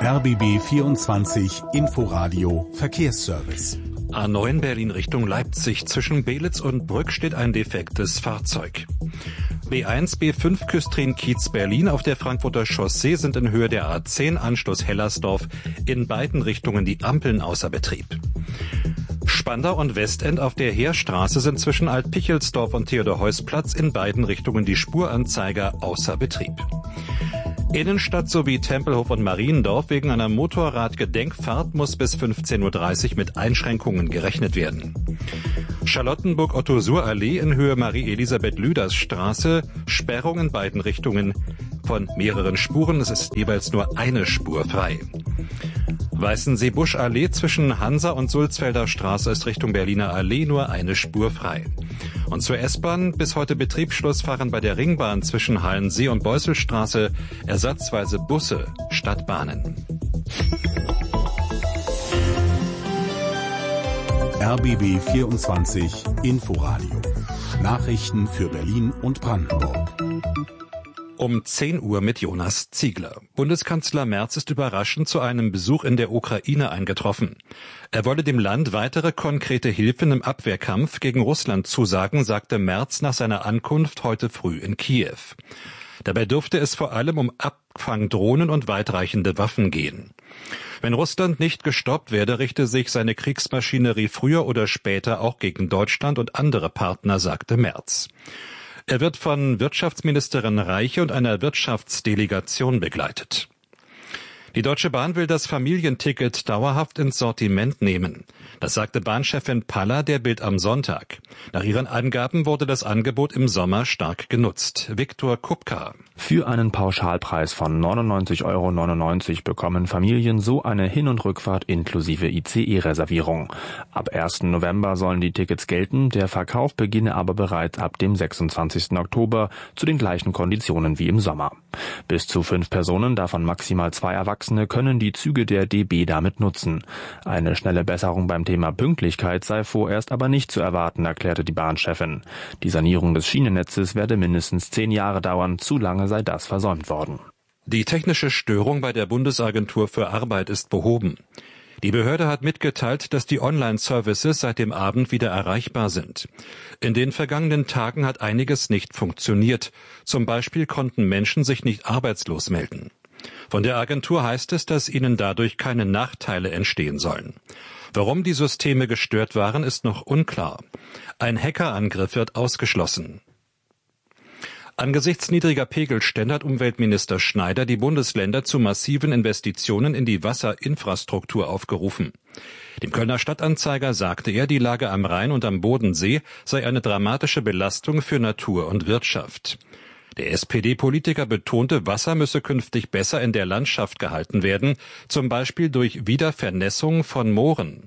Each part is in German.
RBB 24 Inforadio Verkehrsservice. A9 Berlin Richtung Leipzig. Zwischen Belitz und Brück steht ein defektes Fahrzeug. B1, B5 Küstrin-Kiez Berlin auf der Frankfurter Chaussee sind in Höhe der A10 Anschluss Hellersdorf in beiden Richtungen die Ampeln außer Betrieb. Spandau und Westend auf der Heerstraße sind zwischen Alt-Pichelsdorf und Theodor-Heuss-Platz in beiden Richtungen die Spuranzeiger außer Betrieb. Innenstadt sowie Tempelhof und Mariendorf wegen einer Motorradgedenkfahrt muss bis 15.30 Uhr mit Einschränkungen gerechnet werden. Charlottenburg-Otto-Suhr-Allee in Höhe Marie-Elisabeth-Lüders-Straße, Sperrung in beiden Richtungen von mehreren Spuren, es ist jeweils nur eine Spur frei. Weißensee-Busch-Allee zwischen Hansa und Sulzfelder Straße ist Richtung Berliner Allee nur eine Spur frei. Und zur S-Bahn bis heute Betriebsschluss fahren bei der Ringbahn zwischen Hallensee und Beusselstraße ersatzweise Busse statt Bahnen. RBB 24 Inforadio. Nachrichten für Berlin und Brandenburg. Um 10 Uhr mit Jonas Ziegler. Bundeskanzler Merz ist überraschend zu einem Besuch in der Ukraine eingetroffen. Er wolle dem Land weitere konkrete Hilfen im Abwehrkampf gegen Russland zusagen, sagte Merz nach seiner Ankunft heute früh in Kiew. Dabei dürfte es vor allem um Abfangdrohnen und weitreichende Waffen gehen. Wenn Russland nicht gestoppt werde, richte sich seine Kriegsmaschinerie früher oder später auch gegen Deutschland und andere Partner, sagte Merz. Er wird von Wirtschaftsministerin Reiche und einer Wirtschaftsdelegation begleitet. Die Deutsche Bahn will das Familienticket dauerhaft ins Sortiment nehmen. Das sagte Bahnchefin Paller der Bild am Sonntag. Nach ihren Angaben wurde das Angebot im Sommer stark genutzt. Viktor Kupka. Für einen Pauschalpreis von 99,99 € bekommen Familien so eine Hin- und Rückfahrt inklusive ICE-Reservierung. Ab 1. November sollen die Tickets gelten, der Verkauf beginne aber bereits ab dem 26. Oktober zu den gleichen Konditionen wie im Sommer. Bis zu 5 Personen, davon maximal 2 Erwachsene, können die Züge der DB damit nutzen. Eine schnelle Besserung beim Thema Pünktlichkeit sei vorerst aber nicht zu erwarten, erklärte die Bahnchefin. Die Sanierung des Schienennetzes werde mindestens 10 Jahre dauern, zu lange sei das versäumt worden. Die technische Störung bei der Bundesagentur für Arbeit ist behoben. Die Behörde hat mitgeteilt, dass die Online-Services seit dem Abend wieder erreichbar sind. In den vergangenen Tagen hat einiges nicht funktioniert. Zum Beispiel konnten Menschen sich nicht arbeitslos melden. Von der Agentur heißt es, dass ihnen dadurch keine Nachteile entstehen sollen. Warum die Systeme gestört waren, ist noch unklar. Ein Hackerangriff wird ausgeschlossen. Angesichts niedriger Pegelstände hat Umweltminister Schneider die Bundesländer zu massiven Investitionen in die Wasserinfrastruktur aufgerufen. Dem Kölner Stadtanzeiger sagte er, die Lage am Rhein und am Bodensee sei eine dramatische Belastung für Natur und Wirtschaft. Der SPD-Politiker betonte, Wasser müsse künftig besser in der Landschaft gehalten werden, zum Beispiel durch Wiedervernässung von Mooren.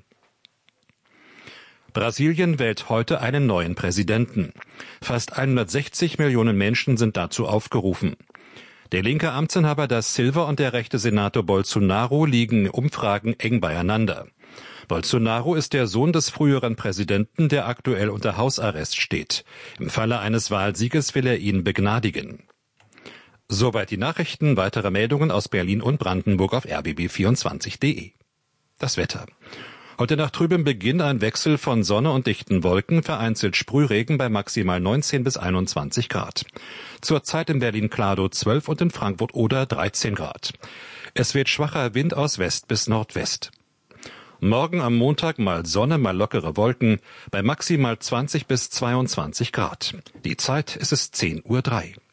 Brasilien wählt heute einen neuen Präsidenten. Fast 160 Millionen Menschen sind dazu aufgerufen. Der linke Amtsinhaber Da Silva und der rechte Senator Bolsonaro liegen in Umfragen eng beieinander. Bolsonaro ist der Sohn des früheren Präsidenten, der aktuell unter Hausarrest steht. Im Falle eines Wahlsieges will er ihn begnadigen. Soweit die Nachrichten. Weitere Meldungen aus Berlin und Brandenburg auf rbb24.de. Das Wetter. Heute nach trübem Beginn ein Wechsel von Sonne und dichten Wolken, vereinzelt Sprühregen bei maximal 19 bis 21 Grad. Zurzeit in Berlin-Kladow 12 und in Frankfurt-Oder 13 Grad. Es weht schwacher Wind aus West bis Nordwest. Morgen am Montag mal Sonne, mal lockere Wolken, bei maximal 20 bis 22 Grad. Die Zeit ist es 10:03 Uhr.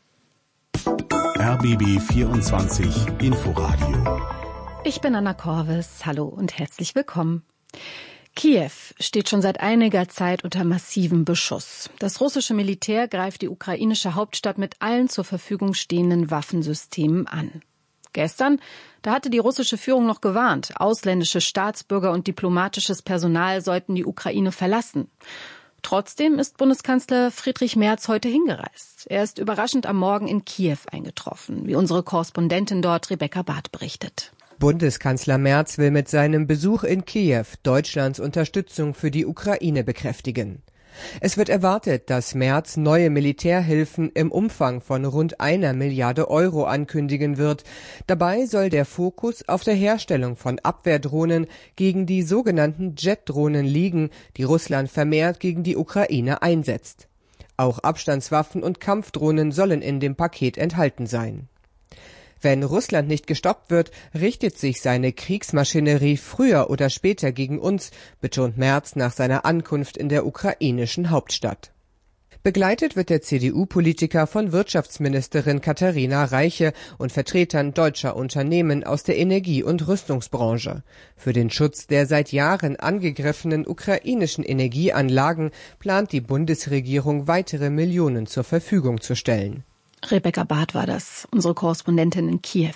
RBB 24 Inforadio. Ich bin Anna Korvis. Hallo und herzlich willkommen. Kiew steht schon seit einiger Zeit unter massivem Beschuss. Das russische Militär greift die ukrainische Hauptstadt mit allen zur Verfügung stehenden Waffensystemen an. Gestern, da hatte die russische Führung noch gewarnt, ausländische Staatsbürger und diplomatisches Personal sollten die Ukraine verlassen. Trotzdem ist Bundeskanzler Friedrich Merz heute hingereist. Er ist überraschend am Morgen in Kiew eingetroffen, wie unsere Korrespondentin dort Rebecca Barth berichtet. Bundeskanzler Merz will mit seinem Besuch in Kiew Deutschlands Unterstützung für die Ukraine bekräftigen. Es wird erwartet, dass Merz neue Militärhilfen im Umfang von rund 1 Milliarde Euro ankündigen wird. Dabei soll der Fokus auf der Herstellung von Abwehrdrohnen gegen die sogenannten Jet-Drohnen liegen, die Russland vermehrt gegen die Ukraine einsetzt. Auch Abstandswaffen und Kampfdrohnen sollen in dem Paket enthalten sein. Wenn Russland nicht gestoppt wird, richtet sich seine Kriegsmaschinerie früher oder später gegen uns, betont Merz nach seiner Ankunft in der ukrainischen Hauptstadt. Begleitet wird der CDU-Politiker von Wirtschaftsministerin Katharina Reiche und Vertretern deutscher Unternehmen aus der Energie- und Rüstungsbranche. Für den Schutz der seit Jahren angegriffenen ukrainischen Energieanlagen plant die Bundesregierung weitere Millionen zur Verfügung zu stellen. Rebecca Barth war das, unsere Korrespondentin in Kiew.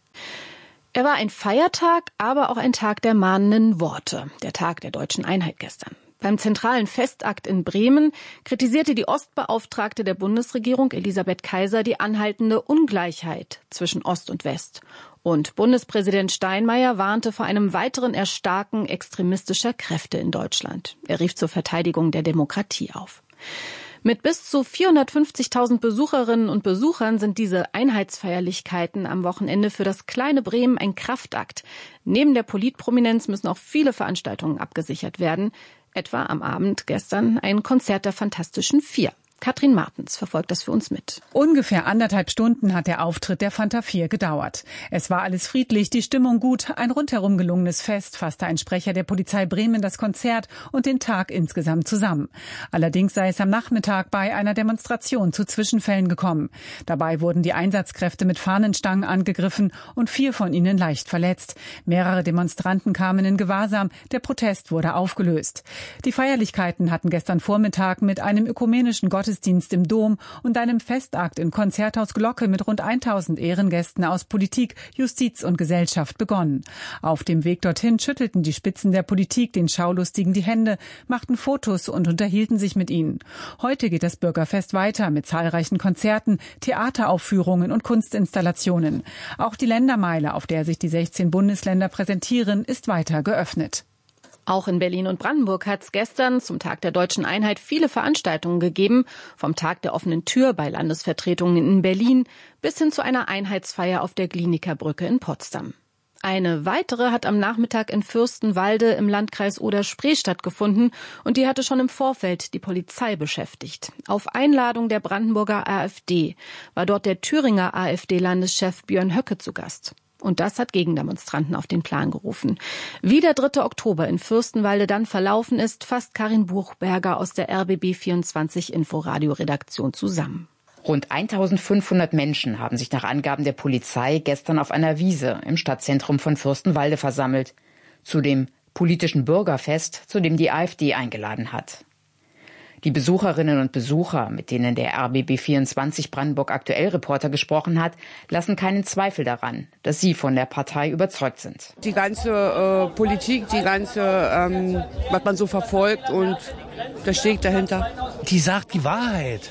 Er war ein Feiertag, aber auch ein Tag der mahnenden Worte, der Tag der deutschen Einheit gestern. Beim zentralen Festakt in Bremen kritisierte die Ostbeauftragte der Bundesregierung, Elisabeth Kaiser, die anhaltende Ungleichheit zwischen Ost und West. Und Bundespräsident Steinmeier warnte vor einem weiteren Erstarken extremistischer Kräfte in Deutschland. Er rief zur Verteidigung der Demokratie auf. Mit bis zu 450.000 Besucherinnen und Besuchern sind diese Einheitsfeierlichkeiten am Wochenende für das kleine Bremen ein Kraftakt. Neben der Politprominenz müssen auch viele Veranstaltungen abgesichert werden. Etwa am Abend gestern ein Konzert der Fantastischen Vier. Katrin Martens verfolgt das für uns mit. Ungefähr 1,5 Stunden hat der Auftritt der Fanta 4 gedauert. Es war alles friedlich, die Stimmung gut, ein rundherum gelungenes Fest, fasste ein Sprecher der Polizei Bremen das Konzert und den Tag insgesamt zusammen. Allerdings sei es am Nachmittag bei einer Demonstration zu Zwischenfällen gekommen. Dabei wurden die Einsatzkräfte mit Fahnenstangen angegriffen und 4 von ihnen leicht verletzt. Mehrere Demonstranten kamen in Gewahrsam, der Protest wurde aufgelöst. Die Feierlichkeiten hatten gestern Vormittag mit einem ökumenischen Gottesdienst im Dom und einem Festakt im Konzerthaus Glocke mit rund 1000 Ehrengästen aus Politik, Justiz und Gesellschaft begonnen. Auf dem Weg dorthin schüttelten die Spitzen der Politik den Schaulustigen die Hände, machten Fotos und unterhielten sich mit ihnen. Heute geht das Bürgerfest weiter mit zahlreichen Konzerten, Theateraufführungen und Kunstinstallationen. Auch die Ländermeile, auf der sich die 16 Bundesländer präsentieren, ist weiter geöffnet. Auch in Berlin und Brandenburg hat es gestern zum Tag der deutschen Einheit viele Veranstaltungen gegeben, vom Tag der offenen Tür bei Landesvertretungen in Berlin bis hin zu einer Einheitsfeier auf der Glienicke Brücke in Potsdam. Eine weitere hat am Nachmittag in Fürstenwalde im Landkreis Oder-Spree stattgefunden und die hatte schon im Vorfeld die Polizei beschäftigt. Auf Einladung der Brandenburger AfD war dort der Thüringer AfD-Landeschef Björn Höcke zu Gast. Und das hat Gegendemonstranten auf den Plan gerufen. Wie der 3. Oktober in Fürstenwalde dann verlaufen ist, fasst Karin Buchberger aus der RBB24 Inforadio-Redaktion zusammen. Rund 1500 Menschen haben sich nach Angaben der Polizei gestern auf einer Wiese im Stadtzentrum von Fürstenwalde versammelt. Zu dem politischen Bürgerfest, zu dem die AfD eingeladen hat. Die Besucherinnen und Besucher, mit denen der RBB24 Brandenburg Aktuell-Reporter gesprochen hat, lassen keinen Zweifel daran, dass sie von der Partei überzeugt sind. Die ganze Politik, die ganze, was man so verfolgt und das steht dahinter. Die sagt die Wahrheit.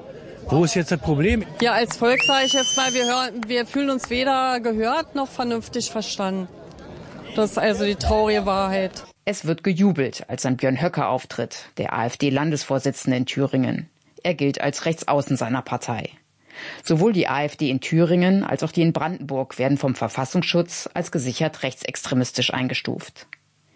Wo ist jetzt das Problem? Ja, als Volk sage ich jetzt mal, wir fühlen uns weder gehört noch vernünftig verstanden. Das ist also die traurige Wahrheit. Es wird gejubelt, als ein Björn Höcke auftritt, der AfD-Landesvorsitzende in Thüringen. Er gilt als Rechtsaußen seiner Partei. Sowohl die AfD in Thüringen als auch die in Brandenburg werden vom Verfassungsschutz als gesichert rechtsextremistisch eingestuft.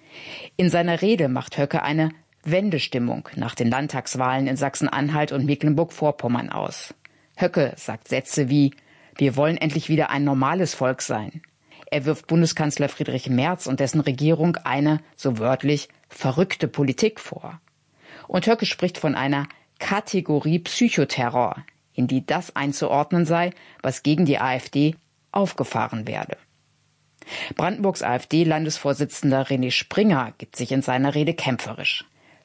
In seiner Rede macht Höcke eine Wendestimmung nach den Landtagswahlen in Sachsen-Anhalt und Mecklenburg-Vorpommern aus. Höcke sagt Sätze wie: Wir wollen endlich wieder ein normales Volk sein. Er wirft Bundeskanzler Friedrich Merz und dessen Regierung eine, so wörtlich, verrückte Politik vor. Und Höcke spricht von einer Kategorie Psychoterror, in die das einzuordnen sei, was gegen die AfD aufgefahren werde. Brandenburgs AfD-Landesvorsitzender René Springer gibt sich in seiner Rede kämpferisch.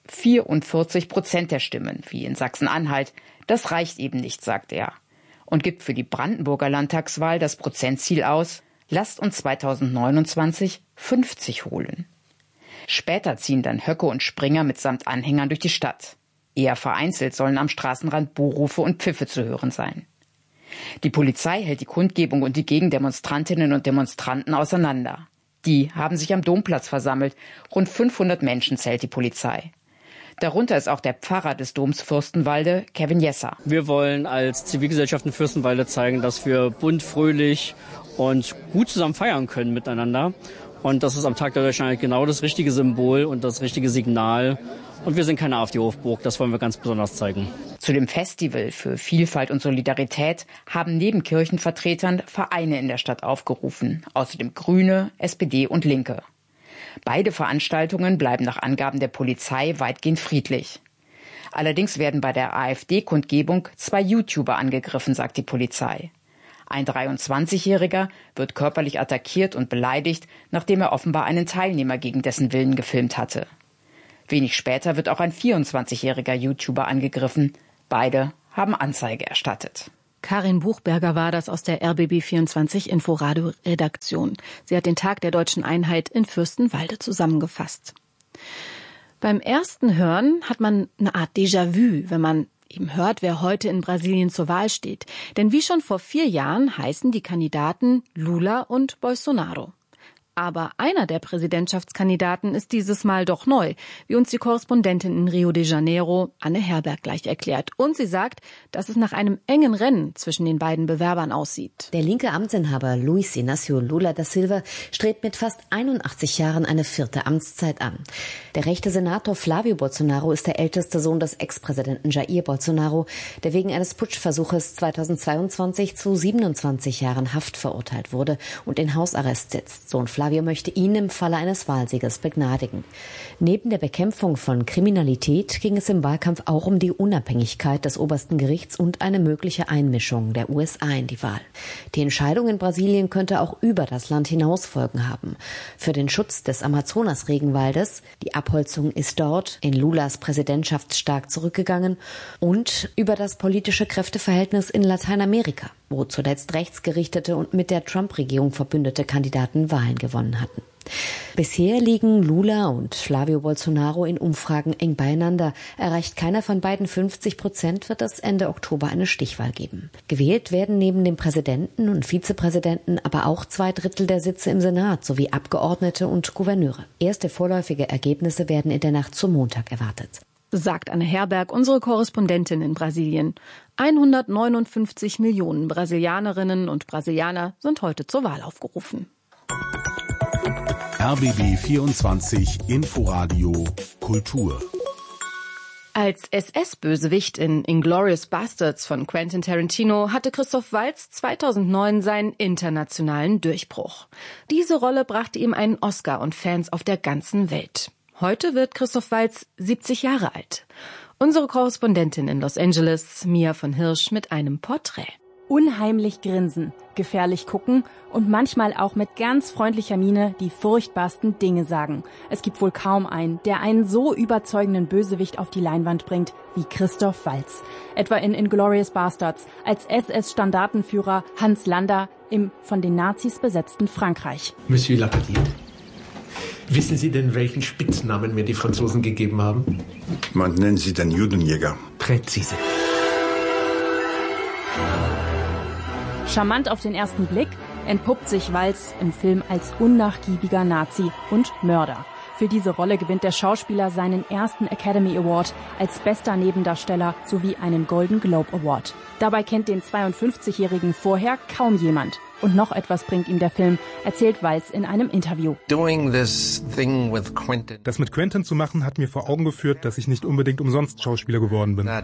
44% der Stimmen, wie in Sachsen-Anhalt, das reicht eben nicht, sagt er. Und gibt für die Brandenburger Landtagswahl das Prozentziel aus: Lasst uns 2029 50 holen. Später ziehen dann Höcke und Springer mitsamt Anhängern durch die Stadt. Eher vereinzelt sollen am Straßenrand Buhrufe und Pfiffe zu hören sein. Die Polizei hält die Kundgebung und die Gegendemonstrantinnen und Demonstranten auseinander. Die haben sich am Domplatz versammelt. Rund 500 Menschen zählt die Polizei. Darunter ist auch der Pfarrer des Doms Fürstenwalde, Kevin Jesser. Wir wollen als Zivilgesellschaft in Fürstenwalde zeigen, dass wir bunt, fröhlich und gut zusammen feiern können miteinander. Und das ist am Tag der Deutschen Einheit genau das richtige Symbol und das richtige Signal. Und wir sind keine AfD-Hofburg, das wollen wir ganz besonders zeigen. Zu dem Festival für Vielfalt und Solidarität haben neben Kirchenvertretern Vereine in der Stadt aufgerufen. Außerdem Grüne, SPD und Linke. Beide Veranstaltungen bleiben nach Angaben der Polizei weitgehend friedlich. Allerdings werden bei der AfD-Kundgebung 2 YouTuber angegriffen, sagt die Polizei. Ein 23-Jähriger wird körperlich attackiert und beleidigt, nachdem er offenbar einen Teilnehmer gegen dessen Willen gefilmt hatte. Wenig später wird auch ein 24-jähriger YouTuber angegriffen. Beide haben Anzeige erstattet. Karin Buchberger war das aus der RBB24 Inforadio-Redaktion. Sie hat den Tag der Deutschen Einheit in Fürstenwalde zusammengefasst. Beim ersten Hören hat man eine Art Déjà-vu, wenn man eben hört, wer heute in Brasilien zur Wahl steht. Denn wie schon vor 4 Jahren heißen die Kandidaten Lula und Bolsonaro. Aber einer der Präsidentschaftskandidaten ist dieses Mal doch neu, wie uns die Korrespondentin in Rio de Janeiro, Anne Herberg, gleich erklärt. Und sie sagt, dass es nach einem engen Rennen zwischen den beiden Bewerbern aussieht. Der linke Amtsinhaber Luiz Inácio Lula da Silva strebt mit fast 81 Jahren eine 4. Amtszeit an. Der rechte Senator Flávio Bolsonaro ist der älteste Sohn des Ex-Präsidenten Jair Bolsonaro, der wegen eines Putschversuches 2022 zu 27 Jahren Haft verurteilt wurde und in Hausarrest sitzt. Sohn Flávio möchte ihn im Falle eines Wahlsieges begnadigen. Neben der Bekämpfung von Kriminalität ging es im Wahlkampf auch um die Unabhängigkeit des obersten Gerichts und eine mögliche Einmischung der USA in die Wahl. Die Entscheidung in Brasilien könnte auch über das Land hinaus Folgen haben. Für den Schutz des Amazonas-Regenwaldes, die Abholzung ist dort in Lulas Präsidentschaft stark zurückgegangen, und über das politische Kräfteverhältnis in Lateinamerika, wo zuletzt rechtsgerichtete und mit der Trump-Regierung verbündete Kandidaten Wahlen gewonnen hatten. Bisher liegen Lula und Flávio Bolsonaro in Umfragen eng beieinander. Erreicht keiner von beiden 50%, wird es Ende Oktober eine Stichwahl geben. Gewählt werden neben dem Präsidenten und Vizepräsidenten aber auch 2/3 der Sitze im Senat sowie Abgeordnete und Gouverneure. Erste vorläufige Ergebnisse werden in der Nacht zum Montag erwartet. Sagt Anne Herberg, unsere Korrespondentin in Brasilien. 159 Millionen Brasilianerinnen und Brasilianer sind heute zur Wahl aufgerufen. RBB 24 Inforadio Kultur. Als SS-Bösewicht in Inglourious Basterds von Quentin Tarantino hatte Christoph Waltz 2009 seinen internationalen Durchbruch. Diese Rolle brachte ihm einen Oscar und Fans auf der ganzen Welt. Heute wird Christoph Waltz 70 Jahre alt. Unsere Korrespondentin in Los Angeles, Mia von Hirsch, mit einem Porträt. Unheimlich grinsen, gefährlich gucken und manchmal auch mit ganz freundlicher Miene die furchtbarsten Dinge sagen. Es gibt wohl kaum einen, der einen so überzeugenden Bösewicht auf die Leinwand bringt wie Christoph Waltz. Etwa in Inglourious Basterds als SS-Standartenführer Hans Landa im von den Nazis besetzten Frankreich. Monsieur Lapalisse, wissen Sie denn, welchen Spitznamen mir die Franzosen gegeben haben? Man nennt sie den Judenjäger. Präzise. Charmant auf den ersten Blick entpuppt sich Waltz im Film als unnachgiebiger Nazi und Mörder. Für diese Rolle gewinnt der Schauspieler seinen ersten Academy Award als bester Nebendarsteller sowie einen Golden Globe Award. Dabei kennt den 52-Jährigen vorher kaum jemand. Und noch etwas bringt ihm der Film, erzählt Waltz in einem Interview. Das mit Quentin zu machen, hat mir vor Augen geführt, dass ich nicht unbedingt umsonst Schauspieler geworden bin.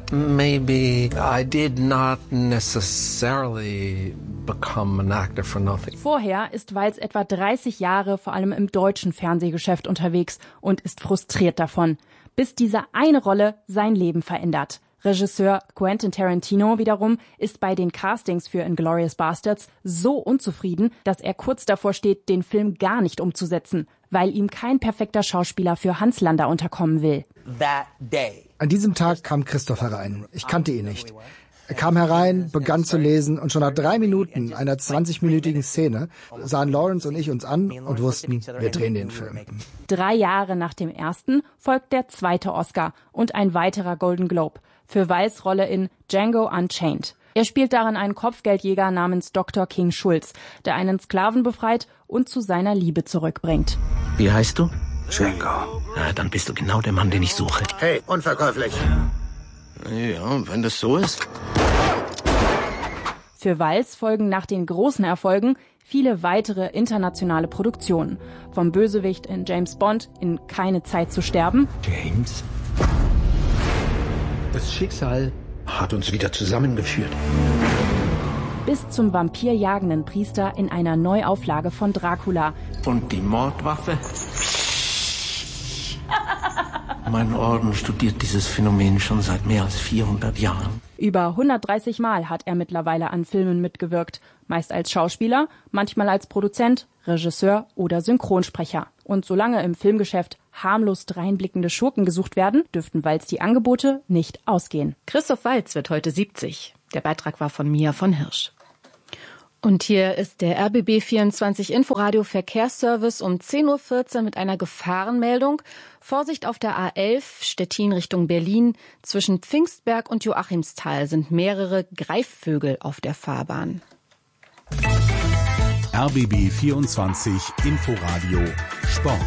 Vorher ist Waltz etwa 30 Jahre vor allem im deutschen Fernsehgeschäft unterwegs und ist frustriert davon, bis diese eine Rolle sein Leben verändert. Regisseur Quentin Tarantino wiederum ist bei den Castings für Inglourious Basterds so unzufrieden, dass er kurz davor steht, den Film gar nicht umzusetzen, weil ihm kein perfekter Schauspieler für Hans Landa unterkommen will. An diesem Tag kam Christoph herein. Ich kannte ihn nicht. Er kam herein, begann zu lesen und schon nach 3 Minuten einer 20-minütigen Szene sahen Lawrence und ich uns an und wussten, wir drehen den Film. 3 Jahre nach dem ersten folgt der zweite Oscar und ein weiterer Golden Globe für Waltz' Rolle in Django Unchained. Er spielt darin einen Kopfgeldjäger namens Dr. King Schulz, der einen Sklaven befreit und zu seiner Liebe zurückbringt. Wie heißt du? Schenker. Ja, dann bist du genau der Mann, den ich suche. Hey, unverkäuflich. Ja, wenn das so ist. Für Walz folgen nach den großen Erfolgen viele weitere internationale Produktionen. Vom Bösewicht in James Bond in Keine Zeit zu sterben. James? Das Schicksal hat uns wieder zusammengeführt. Bis zum vampirjagenden Priester in einer Neuauflage von Dracula. Und die Mordwaffe? Mein Orden studiert dieses Phänomen schon seit mehr als 400 Jahren. Über 130 Mal hat er mittlerweile an Filmen mitgewirkt. Meist als Schauspieler, manchmal als Produzent, Regisseur oder Synchronsprecher. Und solange im Filmgeschäft harmlos dreinblickende Schurken gesucht werden, dürften Walz die Angebote nicht ausgehen. Christoph Waltz wird heute 70. Der Beitrag war von Mia von Hirsch. Und hier ist der RBB 24 Inforadio Verkehrsservice um 10.14 Uhr mit einer Gefahrenmeldung. Vorsicht auf der A11 Stettin Richtung Berlin. Zwischen Pfingstberg und Joachimsthal sind mehrere Greifvögel auf der Fahrbahn. RBB 24 Inforadio Sport.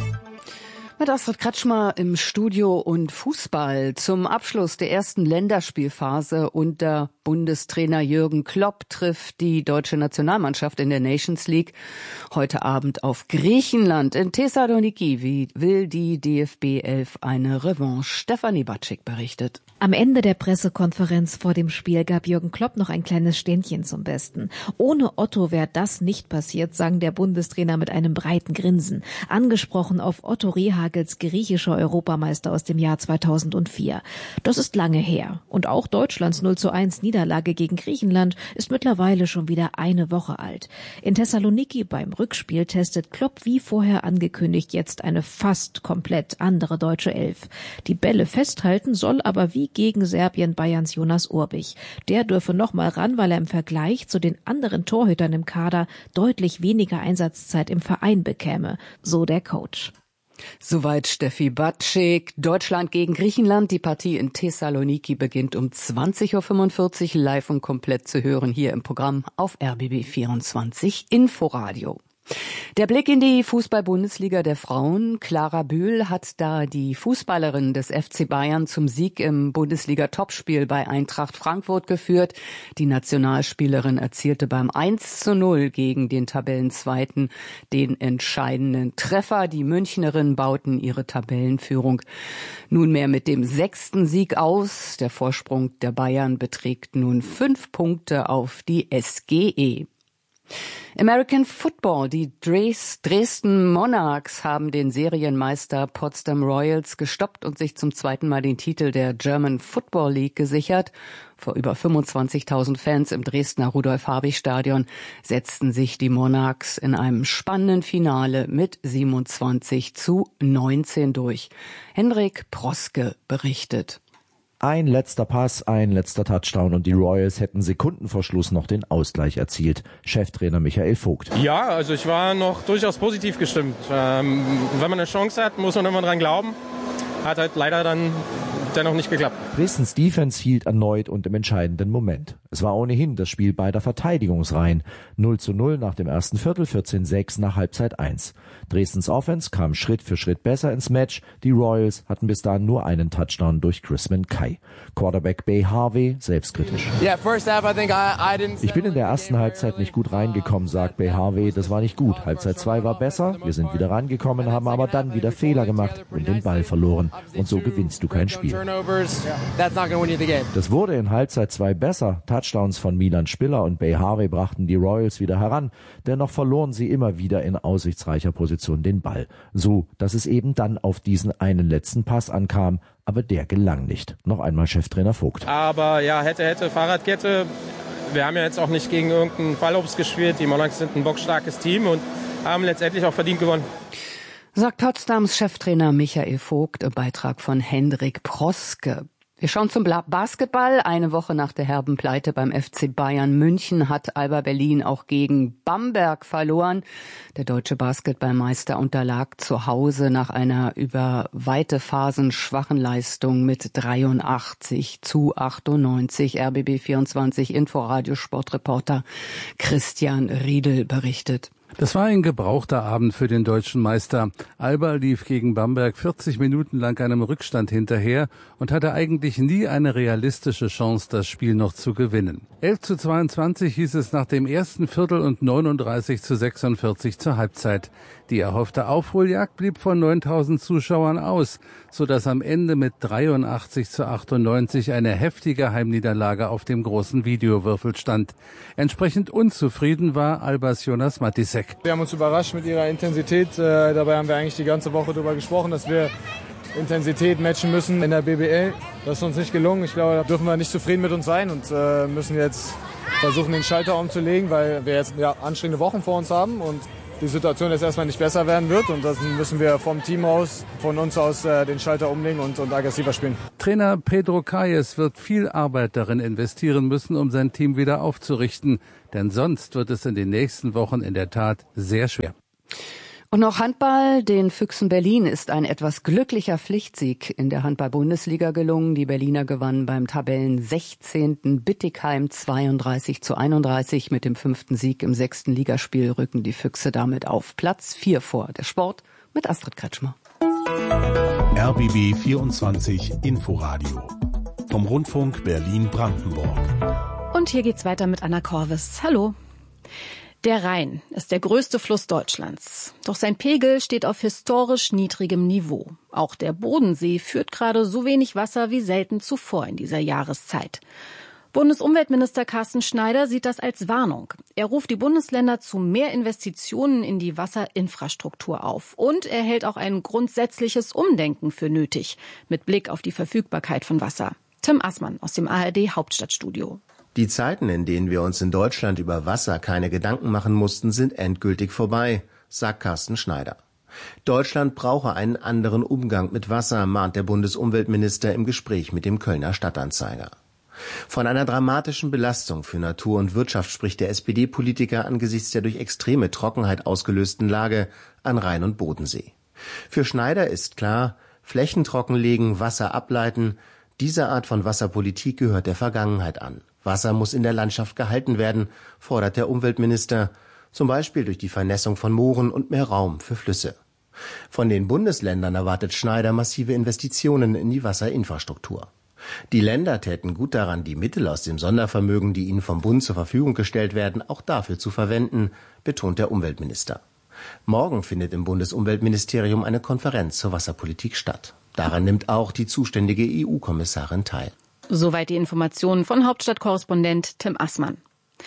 Mit Astrid Kretschmer im Studio und Fußball. Zum Abschluss der ersten Länderspielphase unter Bundestrainer Jürgen Klopp trifft die deutsche Nationalmannschaft in der Nations League heute Abend auf Griechenland. In Thessaloniki will die DFB 11 eine Revanche. Stefanie Batschik berichtet. Am Ende der Pressekonferenz vor dem Spiel gab Jürgen Klopp noch ein kleines Ständchen zum Besten. Ohne Otto wäre das nicht passiert, sang der Bundestrainer mit einem breiten Grinsen. Angesprochen auf Otto Rehhagels griechischer Europameister aus dem Jahr 2004. Das ist lange her. Und auch Deutschlands 0:1 Niederlage gegen Griechenland ist mittlerweile schon wieder eine Woche alt. In Thessaloniki beim Rückspiel testet Klopp wie vorher angekündigt jetzt eine fast komplett andere deutsche Elf. Die Bälle festhalten soll aber wie gegen Serbien Bayerns Jonas Urbich. Der dürfe noch mal ran, weil er im Vergleich zu den anderen Torhütern im Kader deutlich weniger Einsatzzeit im Verein bekäme, so der Coach. Soweit Steffi Batschik. Deutschland gegen Griechenland. Die Partie in Thessaloniki beginnt um 20.45 Uhr live und komplett zu hören hier im Programm auf RBB 24 Inforadio. Der Blick in die Fußball-Bundesliga der Frauen. Clara Bühl hat da die Fußballerin des FC Bayern zum Sieg im Bundesliga-Topspiel bei Eintracht Frankfurt geführt. Die Nationalspielerin erzielte beim 1:0 gegen den Tabellenzweiten den entscheidenden Treffer. Die Münchnerinnen bauten ihre Tabellenführung nunmehr mit dem 6. Sieg aus. Der Vorsprung der Bayern beträgt nun 5 Punkte auf die SGE. American Football. Die Dresden Monarchs haben den Serienmeister Potsdam Royals gestoppt und sich zum zweiten Mal den Titel der German Football League gesichert. Vor über 25.000 Fans im Dresdner Rudolf-Habich-Stadion setzten sich die Monarchs in einem spannenden Finale mit 27:19 durch. Henrik Proske berichtet. Ein letzter Pass, ein letzter Touchdown und die Royals hätten Sekunden vor Schluss noch den Ausgleich erzielt. Cheftrainer Michael Vogt. Ja, also ich war noch durchaus positiv gestimmt. Wenn man eine Chance hat, muss man immer dran glauben. Hat halt leider dann dennoch nicht geklappt. Dresdens Defense hielt erneut und im entscheidenden Moment. Es war ohnehin das Spiel beider Verteidigungsreihen. 0:0 nach dem ersten Viertel, 14:6 nach Halbzeit 1. Dresdens Offense kam Schritt für Schritt besser ins Match. Die Royals hatten bis dahin nur einen Touchdown durch Chrisman Kai. Quarterback Bay Harvey selbstkritisch. Ich bin in der ersten Halbzeit nicht gut reingekommen, sagt Bay Harvey. Das war nicht gut. Halbzeit 2 war besser. Wir sind wieder rangekommen, haben aber dann wieder Fehler gemacht und den Ball verloren. Und so gewinnst du kein Spiel. Das wurde in Halbzeit 2 besser. Touchdowns von Milan Spiller und Bay Harvey brachten die Royals wieder heran. Dennoch verloren sie immer wieder in aussichtsreicher Position den Ball. So, dass es eben dann auf diesen einen letzten Pass ankam. Aber der gelang nicht. Noch einmal Cheftrainer Vogt. Aber ja, hätte, Fahrradkette. Wir haben ja jetzt auch nicht gegen irgendeinen Fallobst gespielt. Die Monarchs sind ein bockstarkes Team und haben letztendlich auch verdient gewonnen. Sagt Potsdams Cheftrainer Michael Vogt, im Beitrag von Hendrik Proske. Wir schauen zum Basketball. Eine Woche nach der herben Pleite beim FC Bayern München hat Alba Berlin auch gegen Bamberg verloren. Der deutsche Basketballmeister unterlag zu Hause nach einer über weite Phasen schwachen Leistung mit 83:98. RBB 24 Inforadio Sportreporter Christian Riedel berichtet. Das war ein gebrauchter Abend für den deutschen Meister. Alba lief gegen Bamberg 40 Minuten lang einem Rückstand hinterher und hatte eigentlich nie eine realistische Chance, das Spiel noch zu gewinnen. 11:22 hieß es nach dem ersten Viertel und 39:46 zur Halbzeit. Die erhoffte Aufholjagd blieb von 9.000 Zuschauern aus, sodass am Ende mit 83:98 eine heftige Heimniederlage auf dem großen Videowürfel stand. Entsprechend unzufrieden war Albas Jonas Matisek. Wir haben uns überrascht mit ihrer Intensität. Dabei haben wir eigentlich die ganze Woche darüber gesprochen, dass wir Intensität matchen müssen in der BBL. Das ist uns nicht gelungen. Ich glaube, da dürfen wir nicht zufrieden mit uns sein und müssen jetzt versuchen, den Schalter umzulegen, weil wir jetzt anstrengende Wochen vor uns haben und die Situation jetzt erstmal nicht besser werden wird. Und das müssen wir vom Team aus, von uns aus den Schalter umlegen und aggressiver spielen. Trainer Pedro Calles wird viel Arbeit darin investieren müssen, um sein Team wieder aufzurichten. Denn sonst wird es in den nächsten Wochen in der Tat sehr schwer. Und noch Handball. Den Füchsen Berlin ist ein etwas glücklicher Pflichtsieg in der Handball-Bundesliga gelungen. Die Berliner gewannen beim Tabellen 16. Bittigheim 32:31. Mit dem 5. Sieg im 6. Ligaspiel rücken die Füchse damit auf Platz 4 vor. Der Sport mit Astrid Kretschmer. RBB 24 Inforadio vom Rundfunk Berlin-Brandenburg. Und hier geht's weiter mit Anna Korvis. Hallo. Der Rhein ist der größte Fluss Deutschlands. Doch sein Pegel steht auf historisch niedrigem Niveau. Auch der Bodensee führt gerade so wenig Wasser wie selten zuvor in dieser Jahreszeit. Bundesumweltminister Carsten Schneider sieht das als Warnung. Er ruft die Bundesländer zu mehr Investitionen in die Wasserinfrastruktur auf. Und er hält auch ein grundsätzliches Umdenken für nötig, mit Blick auf die Verfügbarkeit von Wasser. Tim Assmann aus dem ARD Hauptstadtstudio. Die Zeiten, in denen wir uns in Deutschland über Wasser keine Gedanken machen mussten, sind endgültig vorbei, sagt Carsten Schneider. Deutschland brauche einen anderen Umgang mit Wasser, mahnt der Bundesumweltminister im Gespräch mit dem Kölner Stadtanzeiger. Von einer dramatischen Belastung für Natur und Wirtschaft spricht der SPD-Politiker angesichts der durch extreme Trockenheit ausgelösten Lage an Rhein und Bodensee. Für Schneider ist klar, Flächen trockenlegen, Wasser ableiten, diese Art von Wasserpolitik gehört der Vergangenheit an. Wasser muss in der Landschaft gehalten werden, fordert der Umweltminister, zum Beispiel durch die Vernässung von Mooren und mehr Raum für Flüsse. Von den Bundesländern erwartet Schneider massive Investitionen in die Wasserinfrastruktur. Die Länder täten gut daran, die Mittel aus dem Sondervermögen, die ihnen vom Bund zur Verfügung gestellt werden, auch dafür zu verwenden, betont der Umweltminister. Morgen findet im Bundesumweltministerium eine Konferenz zur Wasserpolitik statt. Daran nimmt auch die zuständige EU-Kommissarin teil. Soweit die Informationen von Hauptstadtkorrespondent Tim Assmann.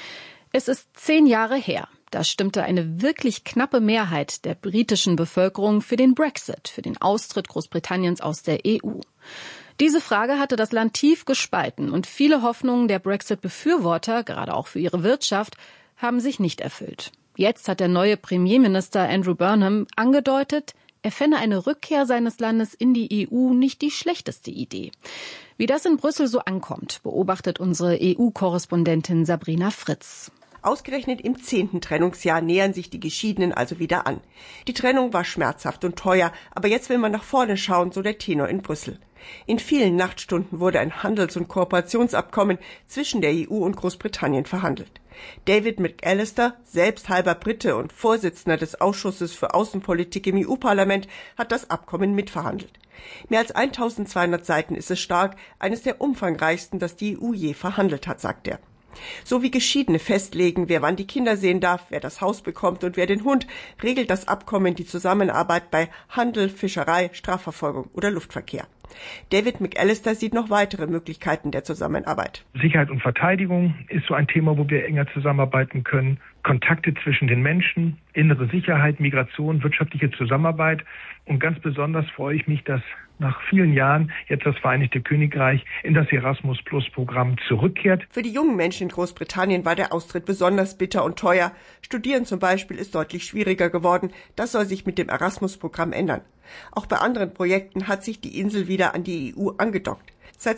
Es ist 10 Jahre her. Da stimmte eine wirklich knappe Mehrheit der britischen Bevölkerung für den Brexit, für den Austritt Großbritanniens aus der EU. Diese Frage hatte das Land tief gespalten und viele Hoffnungen der Brexit-Befürworter, gerade auch für ihre Wirtschaft, haben sich nicht erfüllt. Jetzt hat der neue Premierminister Andrew Burnham angedeutet, er fände eine Rückkehr seines Landes in die EU nicht die schlechteste Idee. Wie das in Brüssel so ankommt, beobachtet unsere EU-Korrespondentin Sabrina Fritz. Ausgerechnet im 10. Trennungsjahr nähern sich die Geschiedenen also wieder an. Die Trennung war schmerzhaft und teuer, aber jetzt will man nach vorne schauen, so der Tenor in Brüssel. In vielen Nachtstunden wurde ein Handels- und Kooperationsabkommen zwischen der EU und Großbritannien verhandelt. David McAllister, selbst halber Brite und Vorsitzender des Ausschusses für Außenpolitik im EU-Parlament, hat das Abkommen mitverhandelt. Mehr als 1200 Seiten ist es stark, eines der umfangreichsten, das die EU je verhandelt hat, sagt er. So wie Geschiedene festlegen, wer wann die Kinder sehen darf, wer das Haus bekommt und wer den Hund, regelt das Abkommen die Zusammenarbeit bei Handel, Fischerei, Strafverfolgung oder Luftverkehr. David McAllister sieht noch weitere Möglichkeiten der Zusammenarbeit. Sicherheit und Verteidigung ist so ein Thema, wo wir enger zusammenarbeiten können. Kontakte zwischen den Menschen, innere Sicherheit, Migration, wirtschaftliche Zusammenarbeit. Und ganz besonders freue ich mich, dass nach vielen Jahren jetzt das Vereinigte Königreich in das Erasmus-Plus-Programm zurückkehrt. Für die jungen Menschen in Großbritannien war der Austritt besonders bitter und teuer. Studieren zum Beispiel ist deutlich schwieriger geworden. Das soll sich mit dem Erasmus-Programm ändern. Auch bei anderen Projekten hat sich die Insel wieder an die EU angedockt. Seit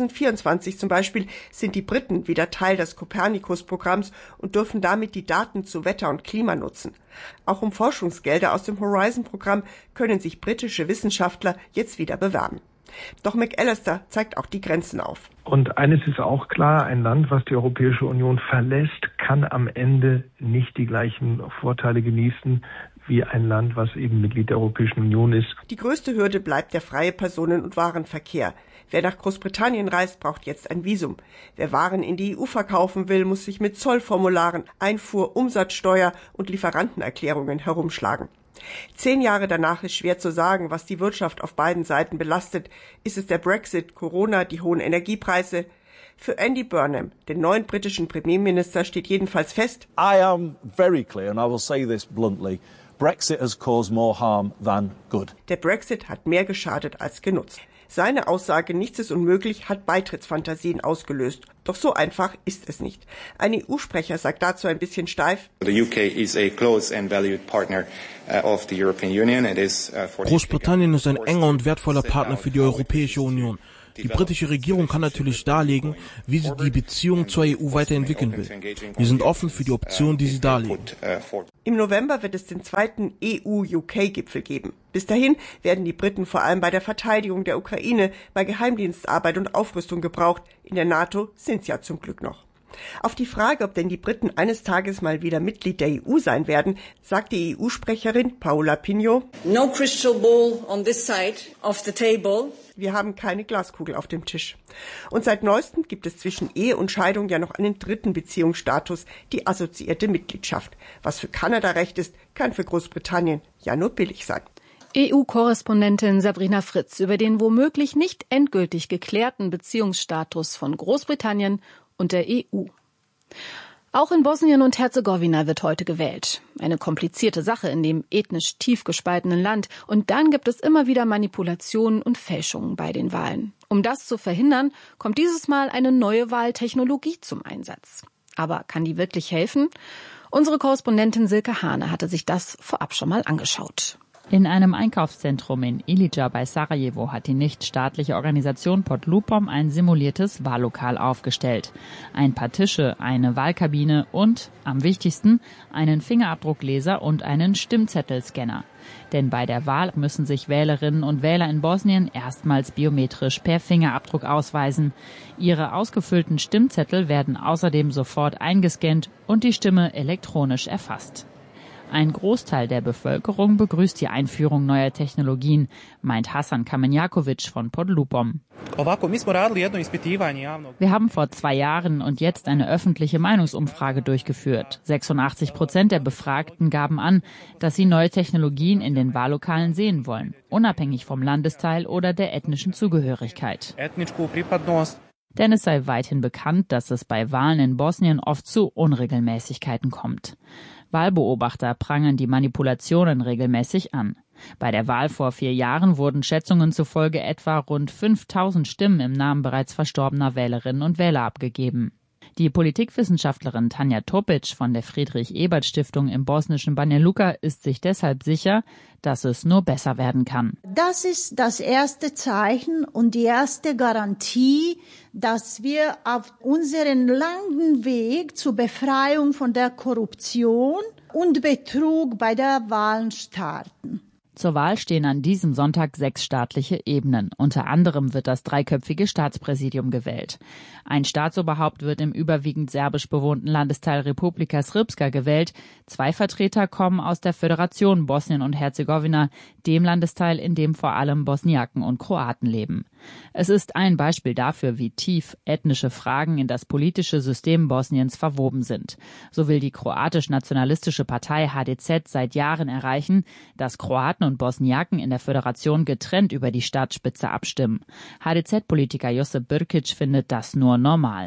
2024 zum Beispiel sind die Briten wieder Teil des Copernicus-Programms und dürfen damit die Daten zu Wetter und Klima nutzen. Auch um Forschungsgelder aus dem Horizon-Programm können sich britische Wissenschaftler jetzt wieder bewerben. Doch McAllister zeigt auch die Grenzen auf. Und eines ist auch klar, ein Land, was die Europäische Union verlässt, kann am Ende nicht die gleichen Vorteile genießen wie ein Land, was eben Mitglied der Europäischen Union ist. Die größte Hürde bleibt der freie Personen- und Warenverkehr. Wer nach Großbritannien reist, braucht jetzt ein Visum. Wer Waren in die EU verkaufen will, muss sich mit Zollformularen, Einfuhr-, Umsatzsteuer- und Lieferantenerklärungen herumschlagen. 10 Jahre danach ist schwer zu sagen, was die Wirtschaft auf beiden Seiten belastet. Ist es der Brexit, Corona, die hohen Energiepreise? Für Andy Burnham, den neuen britischen Premierminister, steht jedenfalls fest: I am very clear, and I will say this bluntly. Brexit has caused more harm than good. Der Brexit hat mehr geschadet als genutzt. Seine Aussage, nichts ist unmöglich, hat Beitrittsfantasien ausgelöst. Doch so einfach ist es nicht. Ein EU-Sprecher sagt dazu ein bisschen steif: The UK is a close and valued partner of the European Union. It is Großbritannien ist ein enger und wertvoller Partner für die Europäische Union. Die britische Regierung kann natürlich darlegen, wie sie die Beziehung zur EU weiterentwickeln will. Wir sind offen für die Option, die sie darlegen. Im November wird es den zweiten EU-UK-Gipfel geben. Bis dahin werden die Briten vor allem bei der Verteidigung der Ukraine, bei Geheimdienstarbeit und Aufrüstung gebraucht. In der NATO sind sie ja zum Glück noch. Auf die Frage, ob denn die Briten eines Tages mal wieder Mitglied der EU sein werden, sagt die EU-Sprecherin Paola Pinho: No crystal ball on this side of the table. Wir haben keine Glaskugel auf dem Tisch. Und seit neuestem gibt es zwischen Ehe und Scheidung ja noch einen dritten Beziehungsstatus, die assoziierte Mitgliedschaft. Was für Kanada recht ist, kann für Großbritannien ja nur billig sein. EU-Korrespondentin Sabrina Fritz über den womöglich nicht endgültig geklärten Beziehungsstatus von Großbritannien und der EU. Auch in Bosnien und Herzegowina wird heute gewählt. Eine komplizierte Sache in dem ethnisch tief gespaltenen Land. Und dann gibt es immer wieder Manipulationen und Fälschungen bei den Wahlen. Um das zu verhindern, kommt dieses Mal eine neue Wahltechnologie zum Einsatz. Aber kann die wirklich helfen? Unsere Korrespondentin Silke Hane hatte sich das vorab schon mal angeschaut. In einem Einkaufszentrum in Ilidža bei Sarajevo hat die nichtstaatliche Organisation Podlupom ein simuliertes Wahllokal aufgestellt. Ein paar Tische, eine Wahlkabine und, am wichtigsten, einen Fingerabdruckleser und einen Stimmzettelscanner. Denn bei der Wahl müssen sich Wählerinnen und Wähler in Bosnien erstmals biometrisch per Fingerabdruck ausweisen. Ihre ausgefüllten Stimmzettel werden außerdem sofort eingescannt und die Stimme elektronisch erfasst. Ein Großteil der Bevölkerung begrüßt die Einführung neuer Technologien, meint Hasan Kamenjakovic von Podlupom. Wir haben vor 2 Jahren und jetzt eine öffentliche Meinungsumfrage durchgeführt. 86% der Befragten gaben an, dass sie neue Technologien in den Wahllokalen sehen wollen, unabhängig vom Landesteil oder der ethnischen Zugehörigkeit. Denn es sei weithin bekannt, dass es bei Wahlen in Bosnien oft zu Unregelmäßigkeiten kommt. Wahlbeobachter prangern die Manipulationen regelmäßig an. Bei der Wahl vor 4 Jahren wurden Schätzungen zufolge etwa rund 5.000 Stimmen im Namen bereits verstorbener Wählerinnen und Wähler abgegeben. Die Politikwissenschaftlerin Tanja Topic von der Friedrich-Ebert-Stiftung im bosnischen Banja Luka ist sich deshalb sicher, dass es nur besser werden kann. Das ist das erste Zeichen und die erste Garantie, dass wir auf unseren langen Weg zur Befreiung von der Korruption und Betrug bei der Wahl starten. Zur Wahl stehen an diesem Sonntag 6 staatliche Ebenen. Unter anderem wird das 3-köpfige Staatspräsidium gewählt. Ein Staatsoberhaupt wird im überwiegend serbisch bewohnten Landesteil Republika Srpska gewählt. 2 Vertreter kommen aus der Föderation Bosnien und Herzegowina, dem Landesteil, in dem vor allem Bosniaken und Kroaten leben. Es ist ein Beispiel dafür, wie tief ethnische Fragen in das politische System Bosniens verwoben sind. So will die kroatisch-nationalistische Partei HDZ seit Jahren erreichen, dass Kroaten und Bosniaken in der Föderation getrennt über die Staatsspitze abstimmen. HDZ-Politiker Josip Brkić findet das nur normal.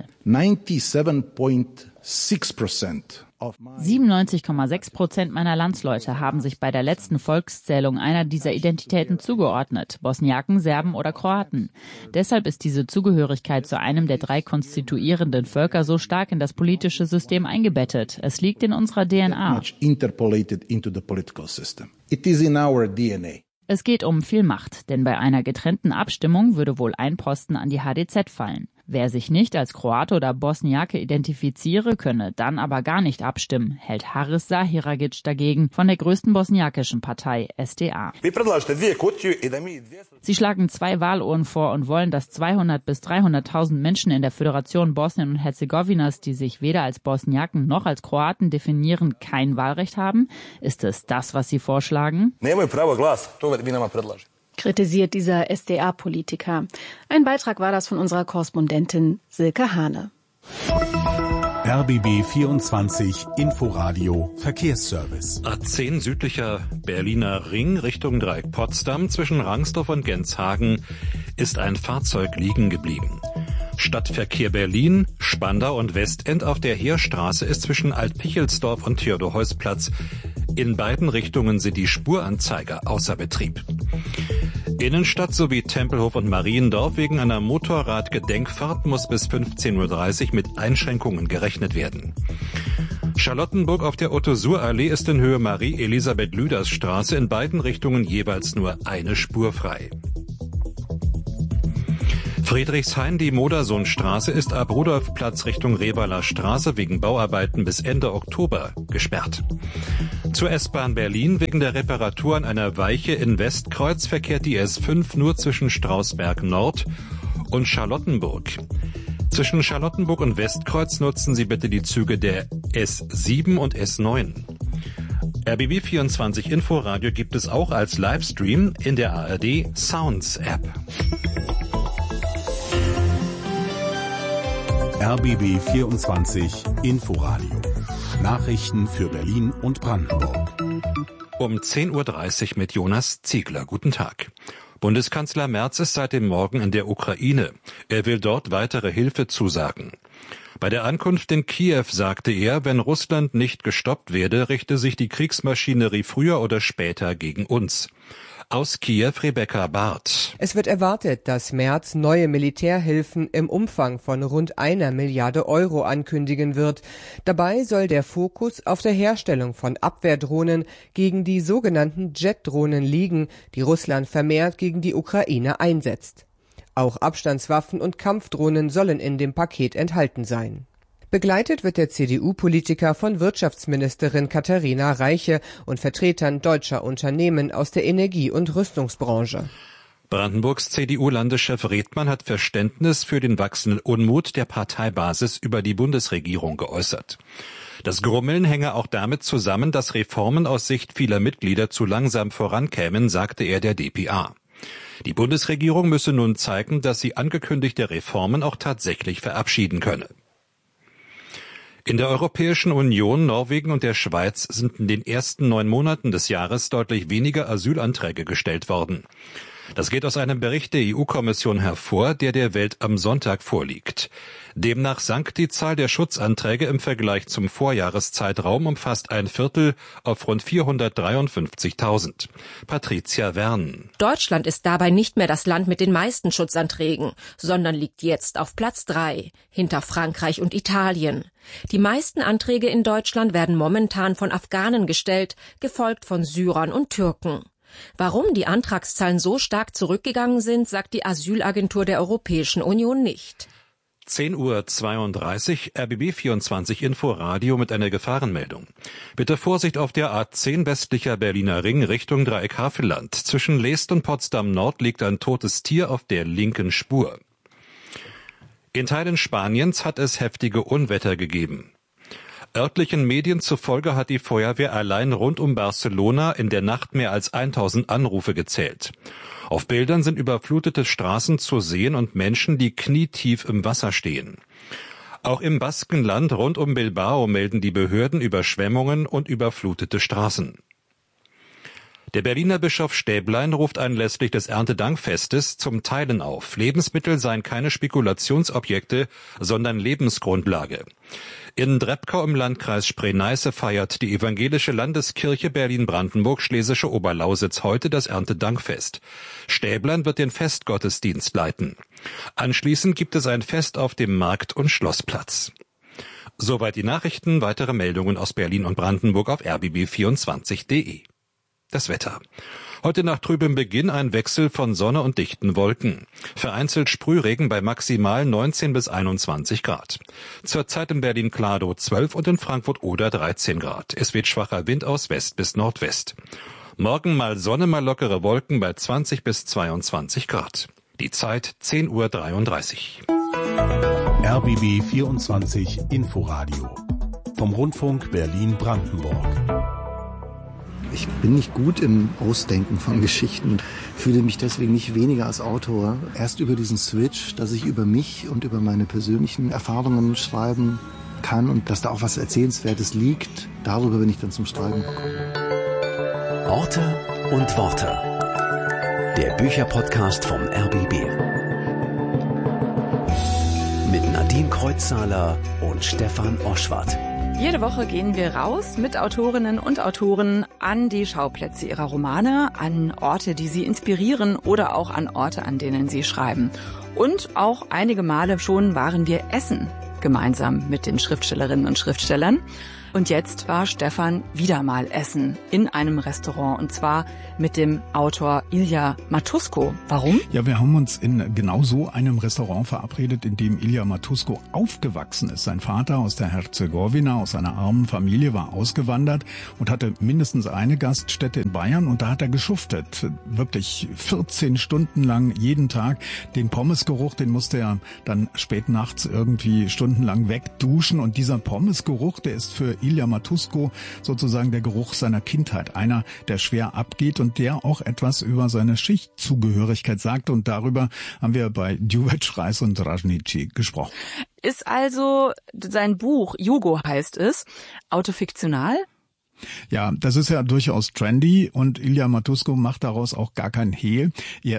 97,6% meiner Landsleute haben sich bei der letzten Volkszählung einer dieser Identitäten zugeordnet, Bosniaken, Serben oder Kroaten. Deshalb ist diese Zugehörigkeit zu einem der 3 konstituierenden Völker so stark in das politische System eingebettet. Es liegt in unserer DNA. Es geht um viel Macht, denn bei einer getrennten Abstimmung würde wohl ein Posten an die HDZ fallen. Wer sich nicht als Kroate oder Bosniake identifiziere, könne dann aber gar nicht abstimmen, hält Haris Zahiragic dagegen von der größten bosniakischen Partei SDA. Sie schlagen 2 Wahlurnen vor und wollen, dass 200 bis 300.000 Menschen in der Föderation Bosnien und Herzegowinas, die sich weder als Bosniaken noch als Kroaten definieren, kein Wahlrecht haben. Ist es das, was sie vorschlagen? Kritisiert dieser SDA-Politiker. Ein Beitrag war das von unserer Korrespondentin Silke Hane. RBB 24 Inforadio Verkehrsservice. A10 südlicher Berliner Ring Richtung Dreieck Potsdam zwischen Rangsdorf und Genshagen ist ein Fahrzeug liegen geblieben. Stadtverkehr Berlin, Spandau und Westend auf der Heerstraße ist zwischen Alt-Pichelsdorf und Theodor-Heuss-Platz. In beiden Richtungen sind die Spuranzeiger außer Betrieb. Innenstadt sowie Tempelhof und Mariendorf wegen einer Motorradgedenkfahrt muss bis 15.30 Uhr mit Einschränkungen gerechnet werden. Charlottenburg auf der Otto-Suhr-Allee ist in Höhe Marie-Elisabeth-Lüders-Straße in beiden Richtungen jeweils nur eine Spur frei. Friedrichshain, die Modersohnstraße ist ab Rudolfplatz Richtung Rebaler Straße wegen Bauarbeiten bis Ende Oktober gesperrt. Zur S-Bahn Berlin wegen der Reparatur an einer Weiche in Westkreuz verkehrt die S5 nur zwischen Strausberg Nord und Charlottenburg. Zwischen Charlottenburg und Westkreuz nutzen Sie bitte die Züge der S7 und S9. RBB 24 Inforadio gibt es auch als Livestream in der ARD Sounds App. RBB 24 Inforadio. Nachrichten für Berlin und Brandenburg. Um 10.30 Uhr mit Jonas Ziegler. Guten Tag. Bundeskanzler Merz ist seit dem Morgen in der Ukraine. Er will dort weitere Hilfe zusagen. Bei der Ankunft in Kiew sagte er, wenn Russland nicht gestoppt werde, richte sich die Kriegsmaschinerie früher oder später gegen uns. Aus Kiew Rebecca Barth. Es wird erwartet, dass Merz neue Militärhilfen im Umfang von rund 1 Milliarde Euro ankündigen wird. Dabei soll der Fokus auf der Herstellung von Abwehrdrohnen gegen die sogenannten Jet-Drohnen liegen, die Russland vermehrt gegen die Ukraine einsetzt. Auch Abstandswaffen und Kampfdrohnen sollen in dem Paket enthalten sein. Begleitet wird der CDU-Politiker von Wirtschaftsministerin Katharina Reiche und Vertretern deutscher Unternehmen aus der Energie- und Rüstungsbranche. Brandenburgs CDU-Landeschef Redmann hat Verständnis für den wachsenden Unmut der Parteibasis über die Bundesregierung geäußert. Das Grummeln hänge auch damit zusammen, dass Reformen aus Sicht vieler Mitglieder zu langsam vorankämen, sagte er der dpa. Die Bundesregierung müsse nun zeigen, dass sie angekündigte Reformen auch tatsächlich verabschieden könne. In der Europäischen Union, Norwegen und der Schweiz sind in den ersten 9 Monaten des Jahres deutlich weniger Asylanträge gestellt worden. Das geht aus einem Bericht der EU-Kommission hervor, der Welt am Sonntag vorliegt. Demnach sank die Zahl der Schutzanträge im Vergleich zum Vorjahreszeitraum um fast 1/4 auf rund 453.000. Patricia Wern. Deutschland ist dabei nicht mehr das Land mit den meisten Schutzanträgen, sondern liegt jetzt auf Platz 3, hinter Frankreich und Italien. Die meisten Anträge in Deutschland werden momentan von Afghanen gestellt, gefolgt von Syrern und Türken. Warum die Antragszahlen so stark zurückgegangen sind, sagt die Asylagentur der Europäischen Union nicht. 10.32 Uhr, RBB 24 Inforadio mit einer Gefahrenmeldung. Bitte Vorsicht auf der A10 westlicher Berliner Ring Richtung Dreieck Havelland. Zwischen Leest und Potsdam Nord liegt ein totes Tier auf der linken Spur. In Teilen Spaniens hat es heftige Unwetter gegeben. Örtlichen Medien zufolge hat die Feuerwehr allein rund um Barcelona in der Nacht mehr als 1000 Anrufe gezählt. Auf Bildern sind überflutete Straßen zu sehen und Menschen, die knietief im Wasser stehen. Auch im Baskenland rund um Bilbao melden die Behörden Überschwemmungen und überflutete Straßen. Der Berliner Bischof Stäblein ruft anlässlich des Erntedankfestes zum Teilen auf. Lebensmittel seien keine Spekulationsobjekte, sondern Lebensgrundlage. In Drebkau im Landkreis Spree-Neiße feiert die Evangelische Landeskirche Berlin-Brandenburg-Schlesische Oberlausitz heute das Erntedankfest. Stäblein wird den Festgottesdienst leiten. Anschließend gibt es ein Fest auf dem Markt- und Schlossplatz. Soweit die Nachrichten. Weitere Meldungen aus Berlin und Brandenburg auf rbb24.de. Das Wetter. Heute nach trübem Beginn ein Wechsel von Sonne und dichten Wolken. Vereinzelt Sprühregen bei maximal 19 bis 21 Grad. Zurzeit in Berlin-Kladow 12 und in Frankfurt-Oder 13 Grad. Es weht schwacher Wind aus West bis Nordwest. Morgen mal Sonne, mal lockere Wolken bei 20 bis 22 Grad. Die Zeit 10:33 Uhr. RBB 24 Inforadio vom Rundfunk Berlin-Brandenburg. Ich bin nicht gut im Ausdenken von Geschichten, fühle mich deswegen nicht weniger als Autor. Erst über diesen Switch, dass ich über mich und über meine persönlichen Erfahrungen schreiben kann und dass da auch was Erzählenswertes liegt, darüber bin ich dann zum Schreiben gekommen. Orte und Worte. Der Bücherpodcast vom RBB. Mit Nadine Kreuzzahler und Stefan Oschwart. Jede Woche gehen wir raus mit Autorinnen und Autoren an die Schauplätze ihrer Romane, an Orte, die sie inspirieren oder auch an Orte, an denen sie schreiben. Und auch einige Male schon waren wir essen, gemeinsam mit den Schriftstellerinnen und Schriftstellern. Und jetzt war Stefan wieder mal essen in einem Restaurant, und zwar mit dem Autor Ilya Matuszko. Warum? Ja, wir haben uns in genau so einem Restaurant verabredet, in dem Ilya Matuszko aufgewachsen ist. Sein Vater aus der Herzegowina, aus einer armen Familie, war ausgewandert und hatte mindestens eine Gaststätte in Bayern, und da hat er geschuftet. Wirklich 14 Stunden lang jeden Tag. Den Pommesgeruch, den musste er dann spät nachts irgendwie stundenlang wegduschen, und dieser Pommesgeruch, der ist für Ilya Matuszko sozusagen der Geruch seiner Kindheit. Einer, der schwer abgeht und der auch etwas über seine Schichtzugehörigkeit sagt. Und darüber haben wir bei Djuveč, Reis und Ražnitši gesprochen. Ist also sein Buch, Jugo heißt es, autofiktional? Ja, das ist ja durchaus trendy, und Ilya Matuszko macht daraus auch gar kein Hehl.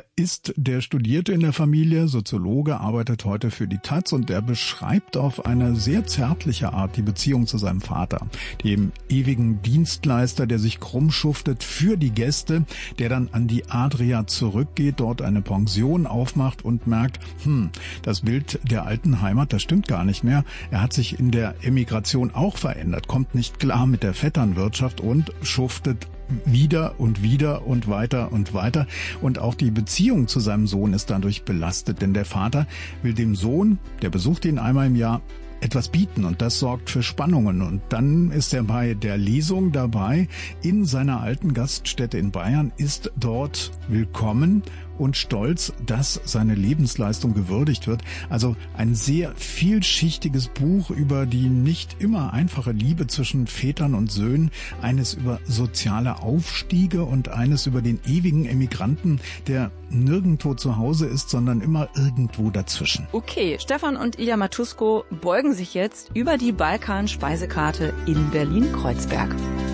Der studierte in der Familie, Soziologe, arbeitet heute für die Taz, und der beschreibt auf eine sehr zärtliche Art die Beziehung zu seinem Vater, dem ewigen Dienstleister, der sich krumm schuftet für die Gäste, der dann an die Adria zurückgeht, dort eine Pension aufmacht und merkt, das Bild der alten Heimat, das stimmt gar nicht mehr. Er hat sich in der Emigration auch verändert, kommt nicht klar mit der Vetternwirtschaft und schuftet wieder und wieder und weiter und weiter. Und auch die Beziehung zu seinem Sohn ist dadurch belastet, denn der Vater will dem Sohn, der besucht ihn einmal im Jahr, etwas bieten, und das sorgt für Spannungen. Und dann ist er bei der Lesung dabei in seiner alten Gaststätte in Bayern, ist dort willkommen und stolz, dass seine Lebensleistung gewürdigt wird. Also ein sehr vielschichtiges Buch über die nicht immer einfache Liebe zwischen Vätern und Söhnen, eines über soziale Aufstiege und eines über den ewigen Emigranten, der nirgendwo zu Hause ist, sondern immer irgendwo dazwischen. Okay, Stefan und Ilya Matuszko beugen sich jetzt über die Balkan-Speisekarte in Berlin-Kreuzberg.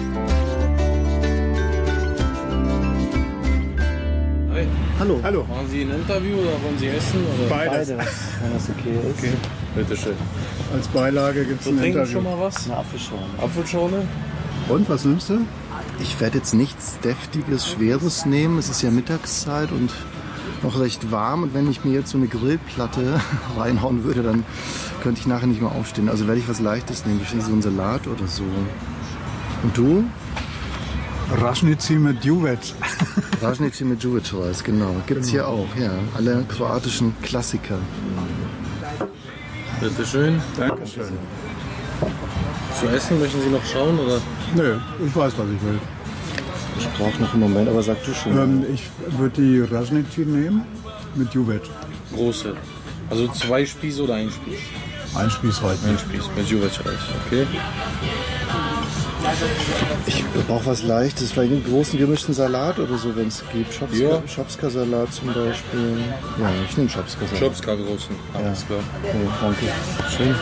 Hi. Hallo. Hallo. Machen Sie ein Interview oder wollen Sie essen? Oder? Beides. Wenn das okay ist. Okay. Bitteschön. Als Beilage gibt es ein Interview. Interview. Schon mal was? Eine Apfelschorle. Apfelschorle? Und, was nimmst du? Ich werde jetzt nichts Deftiges, Schweres nehmen. Es ist ja Mittagszeit und noch recht warm. Und wenn ich mir jetzt so eine Grillplatte reinhauen würde, dann könnte ich nachher nicht mehr aufstehen. Also werde ich was Leichtes nehmen. Wahrscheinlich so einen Salat oder so. Und du? Ražnitši mit Djuveč. Ražnitši mit Djuveč-Reis, genau. Gibt's hier auch, ja. Alle kroatischen Klassiker. Bitteschön. Dankeschön. Zu essen möchten Sie noch schauen, oder? Nö, ich weiß, was ich will. Ich brauche noch einen Moment, aber sag du schon. Ich würde die Ražnitši nehmen mit Djuveč. Große. Also 2 Spieße oder 1 Spieß? Ein Spieß heute. Ein Spieß mit Djuveč-Reis, okay. Ich brauche was Leichtes, vielleicht einen großen gemischten Salat oder so, wenn es gibt. Schopska-Salat zum Beispiel. Ja, ich nehme Schopska-Salat. Schopska großen, alles klar. Okay, danke. Schön.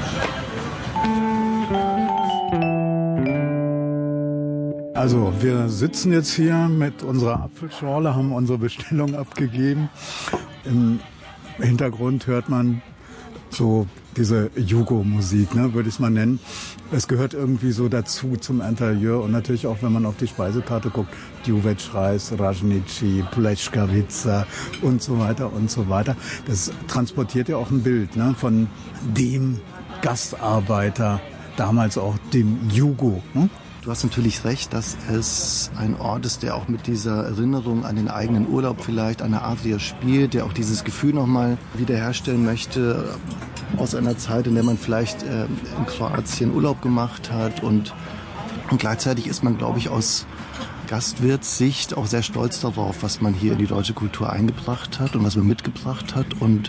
Also, wir sitzen jetzt hier mit unserer Apfelschorle, haben unsere Bestellung abgegeben. Im Hintergrund hört man so diese Jugo-Musik, ne, würde ich es mal nennen. Es gehört irgendwie so dazu zum Interieur, und natürlich auch, wenn man auf die Speisekarte guckt, Djuveč-Reis, Ražnitši, Pleškavica und so weiter und so weiter. Das transportiert ja auch ein Bild, ne, von dem Gastarbeiter, damals auch dem Jugo, ne? Du hast natürlich recht, dass es ein Ort ist, der auch mit dieser Erinnerung an den eigenen Urlaub vielleicht, an der Adria spielt, der auch dieses Gefühl nochmal wiederherstellen möchte aus einer Zeit, in der man vielleicht in Kroatien Urlaub gemacht hat. Und gleichzeitig ist man, glaube ich, aus Gastwirtssicht auch sehr stolz darauf, was man hier in die deutsche Kultur eingebracht hat und was man mitgebracht hat und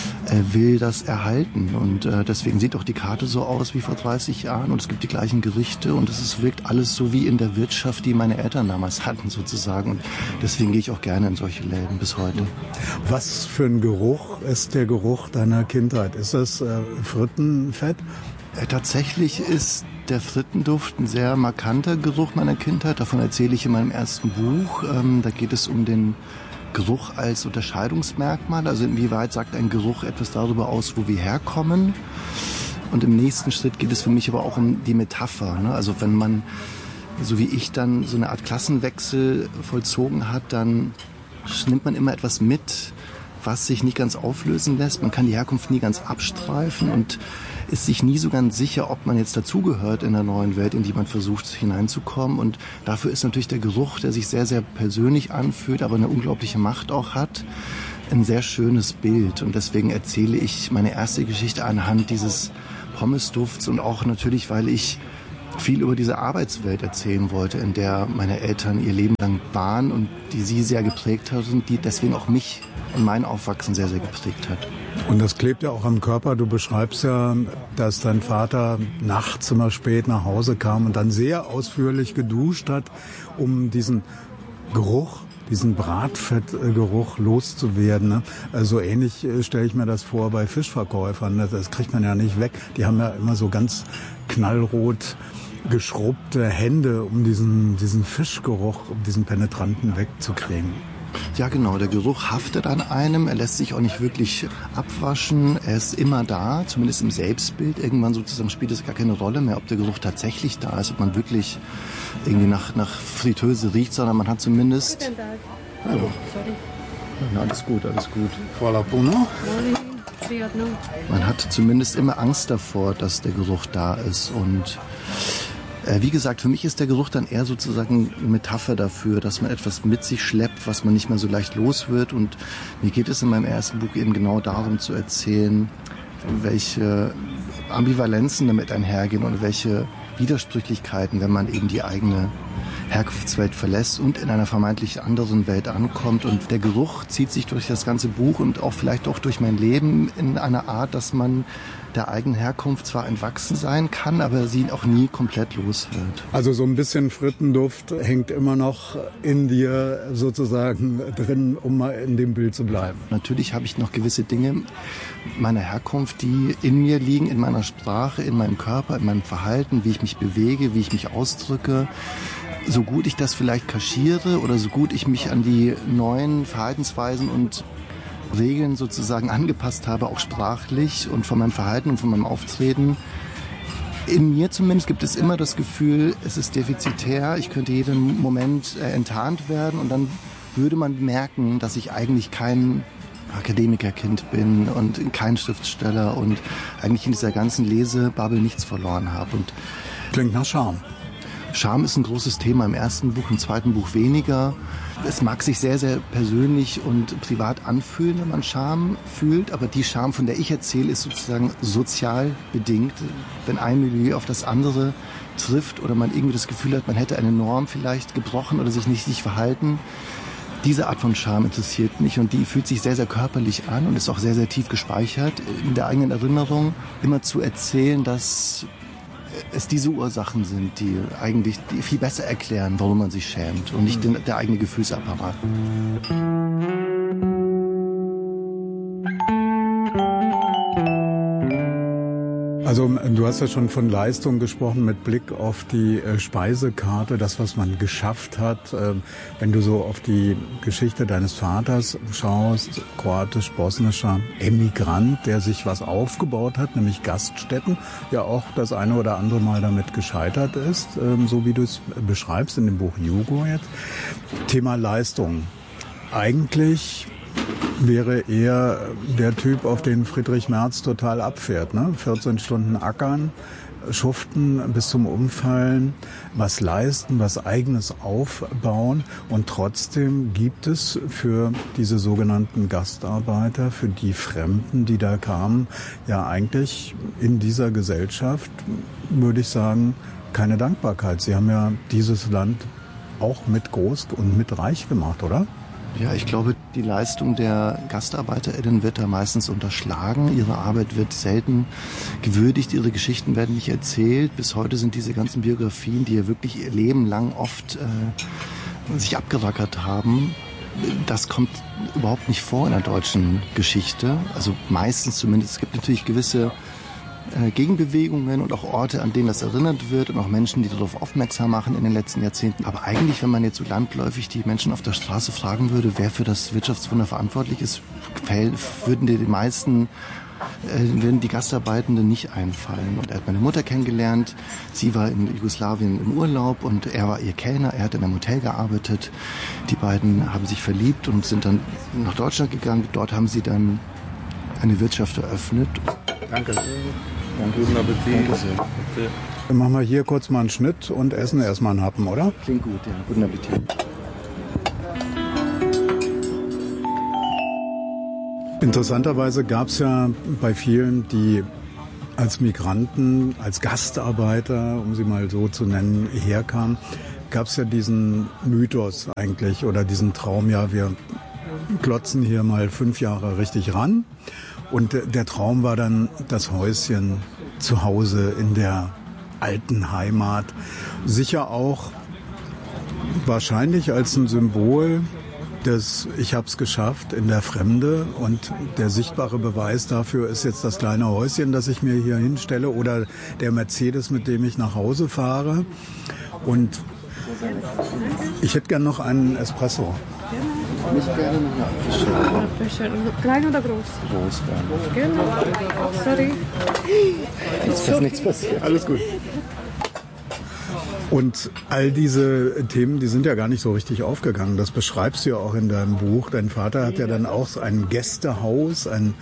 will das erhalten. Und deswegen sieht auch die Karte so aus wie vor 30 Jahren und es gibt die gleichen Gerichte und wirkt alles so wie in der Wirtschaft, die meine Eltern damals hatten sozusagen. Und deswegen gehe ich auch gerne in solche Läden bis heute. Was für ein Geruch ist der Geruch deiner Kindheit? Ist das Frittenfett? Tatsächlich ist der Frittenduft ein sehr markanter Geruch meiner Kindheit. Davon erzähle ich in meinem ersten Buch. Da geht es um den Geruch als Unterscheidungsmerkmal. Also inwieweit sagt ein Geruch etwas darüber aus, wo wir herkommen. Und im nächsten Schritt geht es für mich aber auch um die Metapher. Ne? Also wenn man, so wie ich, dann so eine Art Klassenwechsel vollzogen hat, dann nimmt man immer etwas mit, was sich nicht ganz auflösen lässt. Man kann die Herkunft nie ganz abstreifen und ist sich nie so ganz sicher, ob man jetzt dazugehört in der neuen Welt, in die man versucht hineinzukommen. Und dafür ist natürlich der Geruch, der sich sehr, sehr persönlich anfühlt, aber eine unglaubliche Macht auch hat, ein sehr schönes Bild. Und deswegen erzähle ich meine erste Geschichte anhand dieses Pommesdufts und auch natürlich, weil ich viel über diese Arbeitswelt erzählen wollte, in der meine Eltern ihr Leben lang waren und die sie sehr geprägt hat und die deswegen auch mich und mein Aufwachsen sehr, sehr geprägt hat. Und das klebt ja auch am Körper. Du beschreibst ja, dass dein Vater nachts immer spät nach Hause kam und dann sehr ausführlich geduscht hat, um diesen Geruch, diesen Bratfettgeruch loszuwerden. Ne? So ähnlich stelle ich mir das vor bei Fischverkäufern. Das kriegt man ja nicht weg. Die haben ja immer so ganz knallrot geschrubbte Hände, um diesen Fischgeruch, um diesen penetranten wegzukriegen. Ja, genau. Der Geruch haftet an einem. Er lässt sich auch nicht wirklich abwaschen. Er ist immer da, zumindest im Selbstbild. Irgendwann sozusagen spielt es gar keine Rolle mehr, ob der Geruch tatsächlich da ist, ob man wirklich irgendwie nach Fritteuse riecht, sondern man hat zumindest... Hallo. Sorry. Ja, alles gut, alles gut. Voilà, Bruno. Man hat zumindest immer Angst davor, dass der Geruch da ist. Und wie gesagt, für mich ist der Geruch dann eher sozusagen eine Metapher dafür, dass man etwas mit sich schleppt, was man nicht mehr so leicht los wird. Und mir geht es in meinem ersten Buch eben genau darum zu erzählen, welche Ambivalenzen damit einhergehen und welche Widersprüchlichkeiten, wenn man eben die eigene Herkunftswelt verlässt und in einer vermeintlich anderen Welt ankommt. Und der Geruch zieht sich durch das ganze Buch und auch vielleicht auch durch mein Leben in einer Art, dass man der eigenen Herkunft zwar entwachsen sein kann, aber sie auch nie komplett los wird. Also so ein bisschen Frittenduft hängt immer noch in dir sozusagen drin, um mal in dem Bild zu bleiben. Natürlich habe ich noch gewisse Dinge meiner Herkunft, die in mir liegen, in meiner Sprache, in meinem Körper, in meinem Verhalten, wie ich mich bewege, wie ich mich ausdrücke. So gut ich das vielleicht kaschiere oder so gut ich mich an die neuen Verhaltensweisen und Regeln sozusagen angepasst habe, auch sprachlich und von meinem Verhalten und von meinem Auftreten. In mir zumindest gibt es immer das Gefühl, es ist defizitär, ich könnte jeden Moment enttarnt werden und dann würde man merken, dass ich eigentlich kein Akademikerkind bin und kein Schriftsteller und eigentlich in dieser ganzen Lesebubble nichts verloren habe. Und klingt nach Scham. Scham ist ein großes Thema im ersten Buch, im zweiten Buch weniger. Es mag sich sehr, sehr persönlich und privat anfühlen, wenn man Scham fühlt, aber die Scham, von der ich erzähle, ist sozusagen sozial bedingt. Wenn ein Milieu auf das andere trifft oder man irgendwie das Gefühl hat, man hätte eine Norm vielleicht gebrochen oder sich nicht richtig verhalten, diese Art von Scham interessiert mich und die fühlt sich sehr, sehr körperlich an und ist auch sehr, sehr tief gespeichert in der eigenen Erinnerung, immer zu erzählen, dass es diese Ursachen sind, die eigentlich viel besser erklären, warum man sich schämt und nicht der eigene Gefühlsapparat. Also du hast ja schon von Leistung gesprochen mit Blick auf die Speisekarte, das, was man geschafft hat. Wenn du so auf die Geschichte deines Vaters schaust, kroatisch-bosnischer Emigrant, der sich was aufgebaut hat, nämlich Gaststätten, ja auch das eine oder andere Mal damit gescheitert ist, so wie du es beschreibst in dem Buch Jugo jetzt. Thema Leistung. Eigentlich wäre eher der Typ, auf den Friedrich Merz total abfährt, ne? 14 Stunden ackern, schuften bis zum Umfallen, was leisten, was Eigenes aufbauen. Und trotzdem gibt es für diese sogenannten Gastarbeiter, für die Fremden, die da kamen, ja eigentlich in dieser Gesellschaft, würde ich sagen, keine Dankbarkeit. Sie haben ja dieses Land auch mit groß und mit reich gemacht, oder? Ja, ich glaube, die Leistung der GastarbeiterInnen wird da meistens unterschlagen. Ihre Arbeit wird selten gewürdigt, ihre Geschichten werden nicht erzählt. Bis heute sind diese ganzen Biografien, die ja wirklich ihr Leben lang oft sich abgerackert haben, das kommt überhaupt nicht vor in der deutschen Geschichte. Also meistens zumindest. Es gibt natürlich gewisse Gegenbewegungen und auch Orte, an denen das erinnert wird und auch Menschen, die darauf aufmerksam machen in den letzten Jahrzehnten. Aber eigentlich, wenn man jetzt so landläufig die Menschen auf der Straße fragen würde, wer für das Wirtschaftswunder verantwortlich ist, würden die Gastarbeitenden nicht einfallen. Und er hat meine Mutter kennengelernt. Sie war in Jugoslawien im Urlaub und er war ihr Kellner. Er hat in einem Hotel gearbeitet. Die beiden haben sich verliebt und sind dann nach Deutschland gegangen. Dort haben sie dann eine Wirtschaft eröffnet. Danke. Guten Appetit. Danke sehr. Dann machen wir hier kurz mal einen Schnitt und essen erstmal einen Happen, oder? Klingt gut, ja. Guten Appetit. Interessanterweise gab es ja bei vielen, die als Migranten, als Gastarbeiter, um sie mal so zu nennen, herkamen, gab es ja diesen Mythos eigentlich oder diesen Traum, ja, wir klotzen hier mal 5 Jahre richtig ran. Und der Traum war dann das Häuschen zu Hause in der alten Heimat. Sicher auch wahrscheinlich als ein Symbol des Ich hab's geschafft in der Fremde. Und der sichtbare Beweis dafür ist jetzt das kleine Häuschen, das ich mir hier hinstelle oder der Mercedes, mit dem ich nach Hause fahre. Und ich hätte gern noch einen Espresso. Nicht gerne noch eine Apfelschorle. Klein oder groß? Groß gerne. Genau. Sorry. Jetzt ist nichts passiert. Alles gut. Und all diese Themen, die sind ja gar nicht so richtig aufgegangen. Das beschreibst du ja auch in deinem Buch. Dein Vater hat ja dann auch ein Gästehaus, eine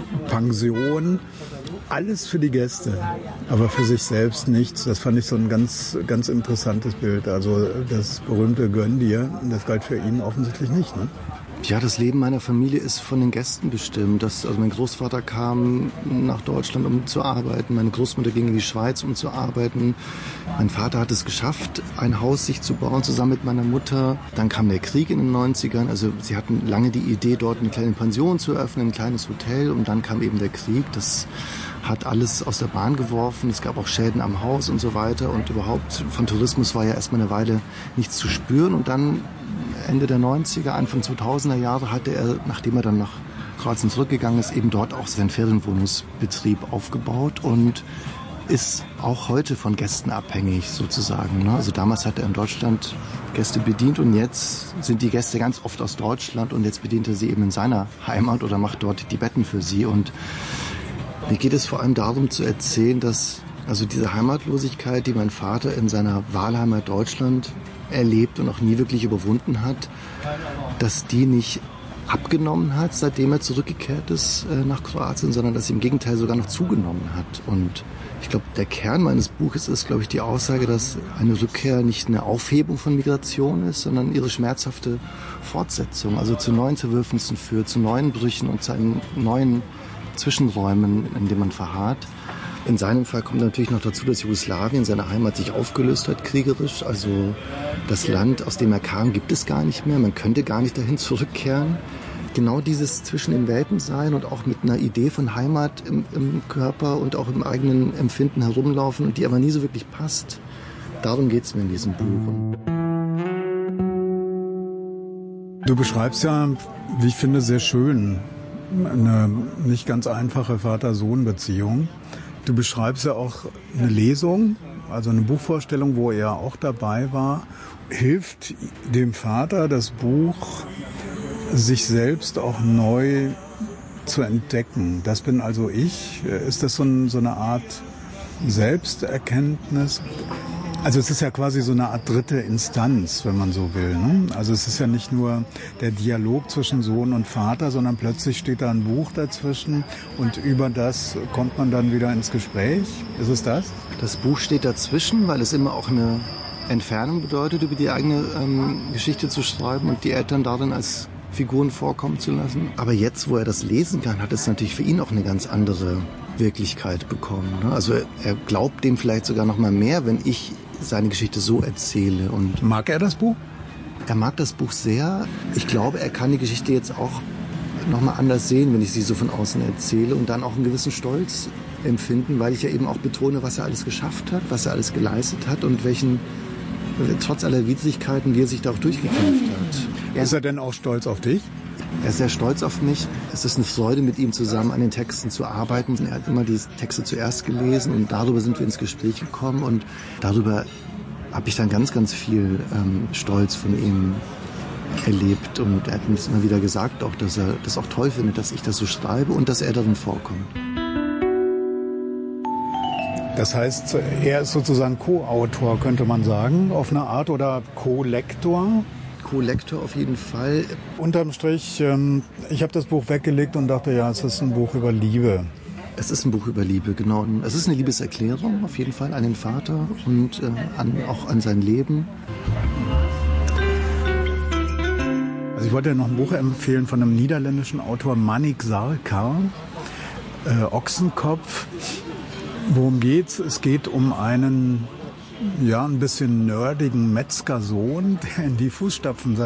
Pension. Alles für die Gäste, aber für sich selbst nichts. Das fand ich so ein ganz, ganz interessantes Bild. Also das berühmte Gönn dir, das galt für ihn offensichtlich nicht, ne? Ja, das Leben meiner Familie ist von den Gästen bestimmt. Also mein Großvater kam nach Deutschland, um zu arbeiten. Meine Großmutter ging in die Schweiz, um zu arbeiten. Mein Vater hat es geschafft, ein Haus sich zu bauen, zusammen mit meiner Mutter. Dann kam der Krieg in den 90ern. Also sie hatten lange die Idee, dort eine kleine Pension zu eröffnen, ein kleines Hotel. Und dann kam eben der Krieg. Das hat alles aus der Bahn geworfen. Es gab auch Schäden am Haus und so weiter. Und überhaupt von Tourismus war ja erstmal eine Weile nichts zu spüren. Und dann Ende der 90er, Anfang 2000er Jahre hatte er, nachdem er dann nach Kroatien zurückgegangen ist, eben dort auch seinen Ferienwohnungsbetrieb aufgebaut und ist auch heute von Gästen abhängig sozusagen. Also damals hat er in Deutschland Gäste bedient und jetzt sind die Gäste ganz oft aus Deutschland und jetzt bedient er sie eben in seiner Heimat oder macht dort die Betten für sie. Und mir geht es vor allem darum zu erzählen, dass also diese Heimatlosigkeit, die mein Vater in seiner Wahlheimat Deutschland erlebt und auch nie wirklich überwunden hat, dass die nicht abgenommen hat, seitdem er zurückgekehrt ist nach Kroatien, sondern dass sie im Gegenteil sogar noch zugenommen hat. Und ich glaube, der Kern meines Buches ist, glaube ich, die Aussage, dass eine Rückkehr nicht eine Aufhebung von Migration ist, sondern ihre schmerzhafte Fortsetzung, also zu neuen Zerwürfnissen führt, zu neuen Brüchen und zu einem neuen Zwischenräumen, in denen man verharrt. In seinem Fall kommt natürlich noch dazu, dass Jugoslawien, seine Heimat, sich aufgelöst hat, kriegerisch. Also das Land, aus dem er kam, gibt es gar nicht mehr. Man könnte gar nicht dahin zurückkehren. Genau dieses zwischen den Welten sein und auch mit einer Idee von Heimat im Körper und auch im eigenen Empfinden herumlaufen und die aber nie so wirklich passt. Darum geht es mir in diesem Buch. Du beschreibst ja, wie ich finde, sehr schön eine nicht ganz einfache Vater-Sohn-Beziehung. Du beschreibst ja auch eine Lesung, also eine Buchvorstellung, wo er auch dabei war. Hilft dem Vater das Buch, sich selbst auch neu zu entdecken? Das bin also ich. Ist das so eine Art Selbsterkenntnis? Also es ist ja quasi so eine Art dritte Instanz, wenn man so will. Ne? Also es ist ja nicht nur der Dialog zwischen Sohn und Vater, sondern plötzlich steht da ein Buch dazwischen und über das kommt man dann wieder ins Gespräch. Ist es das? Das Buch steht dazwischen, weil es immer auch eine Entfernung bedeutet, über die eigene Geschichte zu schreiben und die Eltern darin als Figuren vorkommen zu lassen. Aber jetzt, wo er das lesen kann, hat es natürlich für ihn auch eine ganz andere Wirklichkeit bekommen. Ne? Also er glaubt dem vielleicht sogar noch mal mehr, wenn ich seine Geschichte so erzähle. Und mag er das Buch? Er mag das Buch sehr. Ich glaube, er kann die Geschichte jetzt auch noch mal anders sehen, wenn ich sie so von außen erzähle und dann auch einen gewissen Stolz empfinden, weil ich ja eben auch betone, was er alles geschafft hat, was er alles geleistet hat und trotz aller Widrigkeiten, wie er sich da auch durchgekämpft hat. Ist er denn auch stolz auf dich? Er ist sehr stolz auf mich. Es ist eine Freude, mit ihm zusammen an den Texten zu arbeiten. Er hat immer die Texte zuerst gelesen und darüber sind wir ins Gespräch gekommen und darüber habe ich dann ganz, ganz viel Stolz von ihm erlebt und er hat mir immer wieder gesagt, auch, dass er das auch toll findet, dass ich das so schreibe und dass er darin vorkommt. Das heißt, er ist sozusagen Co-Autor, könnte man sagen, auf eine Art, oder Co-Lektor? Co-Lektor auf jeden Fall. Unterm Strich, ich habe das Buch weggelegt und dachte, ja, es ist ein Buch über Liebe. Es ist ein Buch über Liebe, genau. Es ist eine Liebeserklärung auf jeden Fall an den Vater und auch an sein Leben. Also ich wollte noch ein Buch empfehlen von einem niederländischen Autor, Manik Sarkar, Ochsenkopf. Worum geht's? Es geht um einen, ein bisschen nerdigen Metzgersohn, der in die Fußstapfen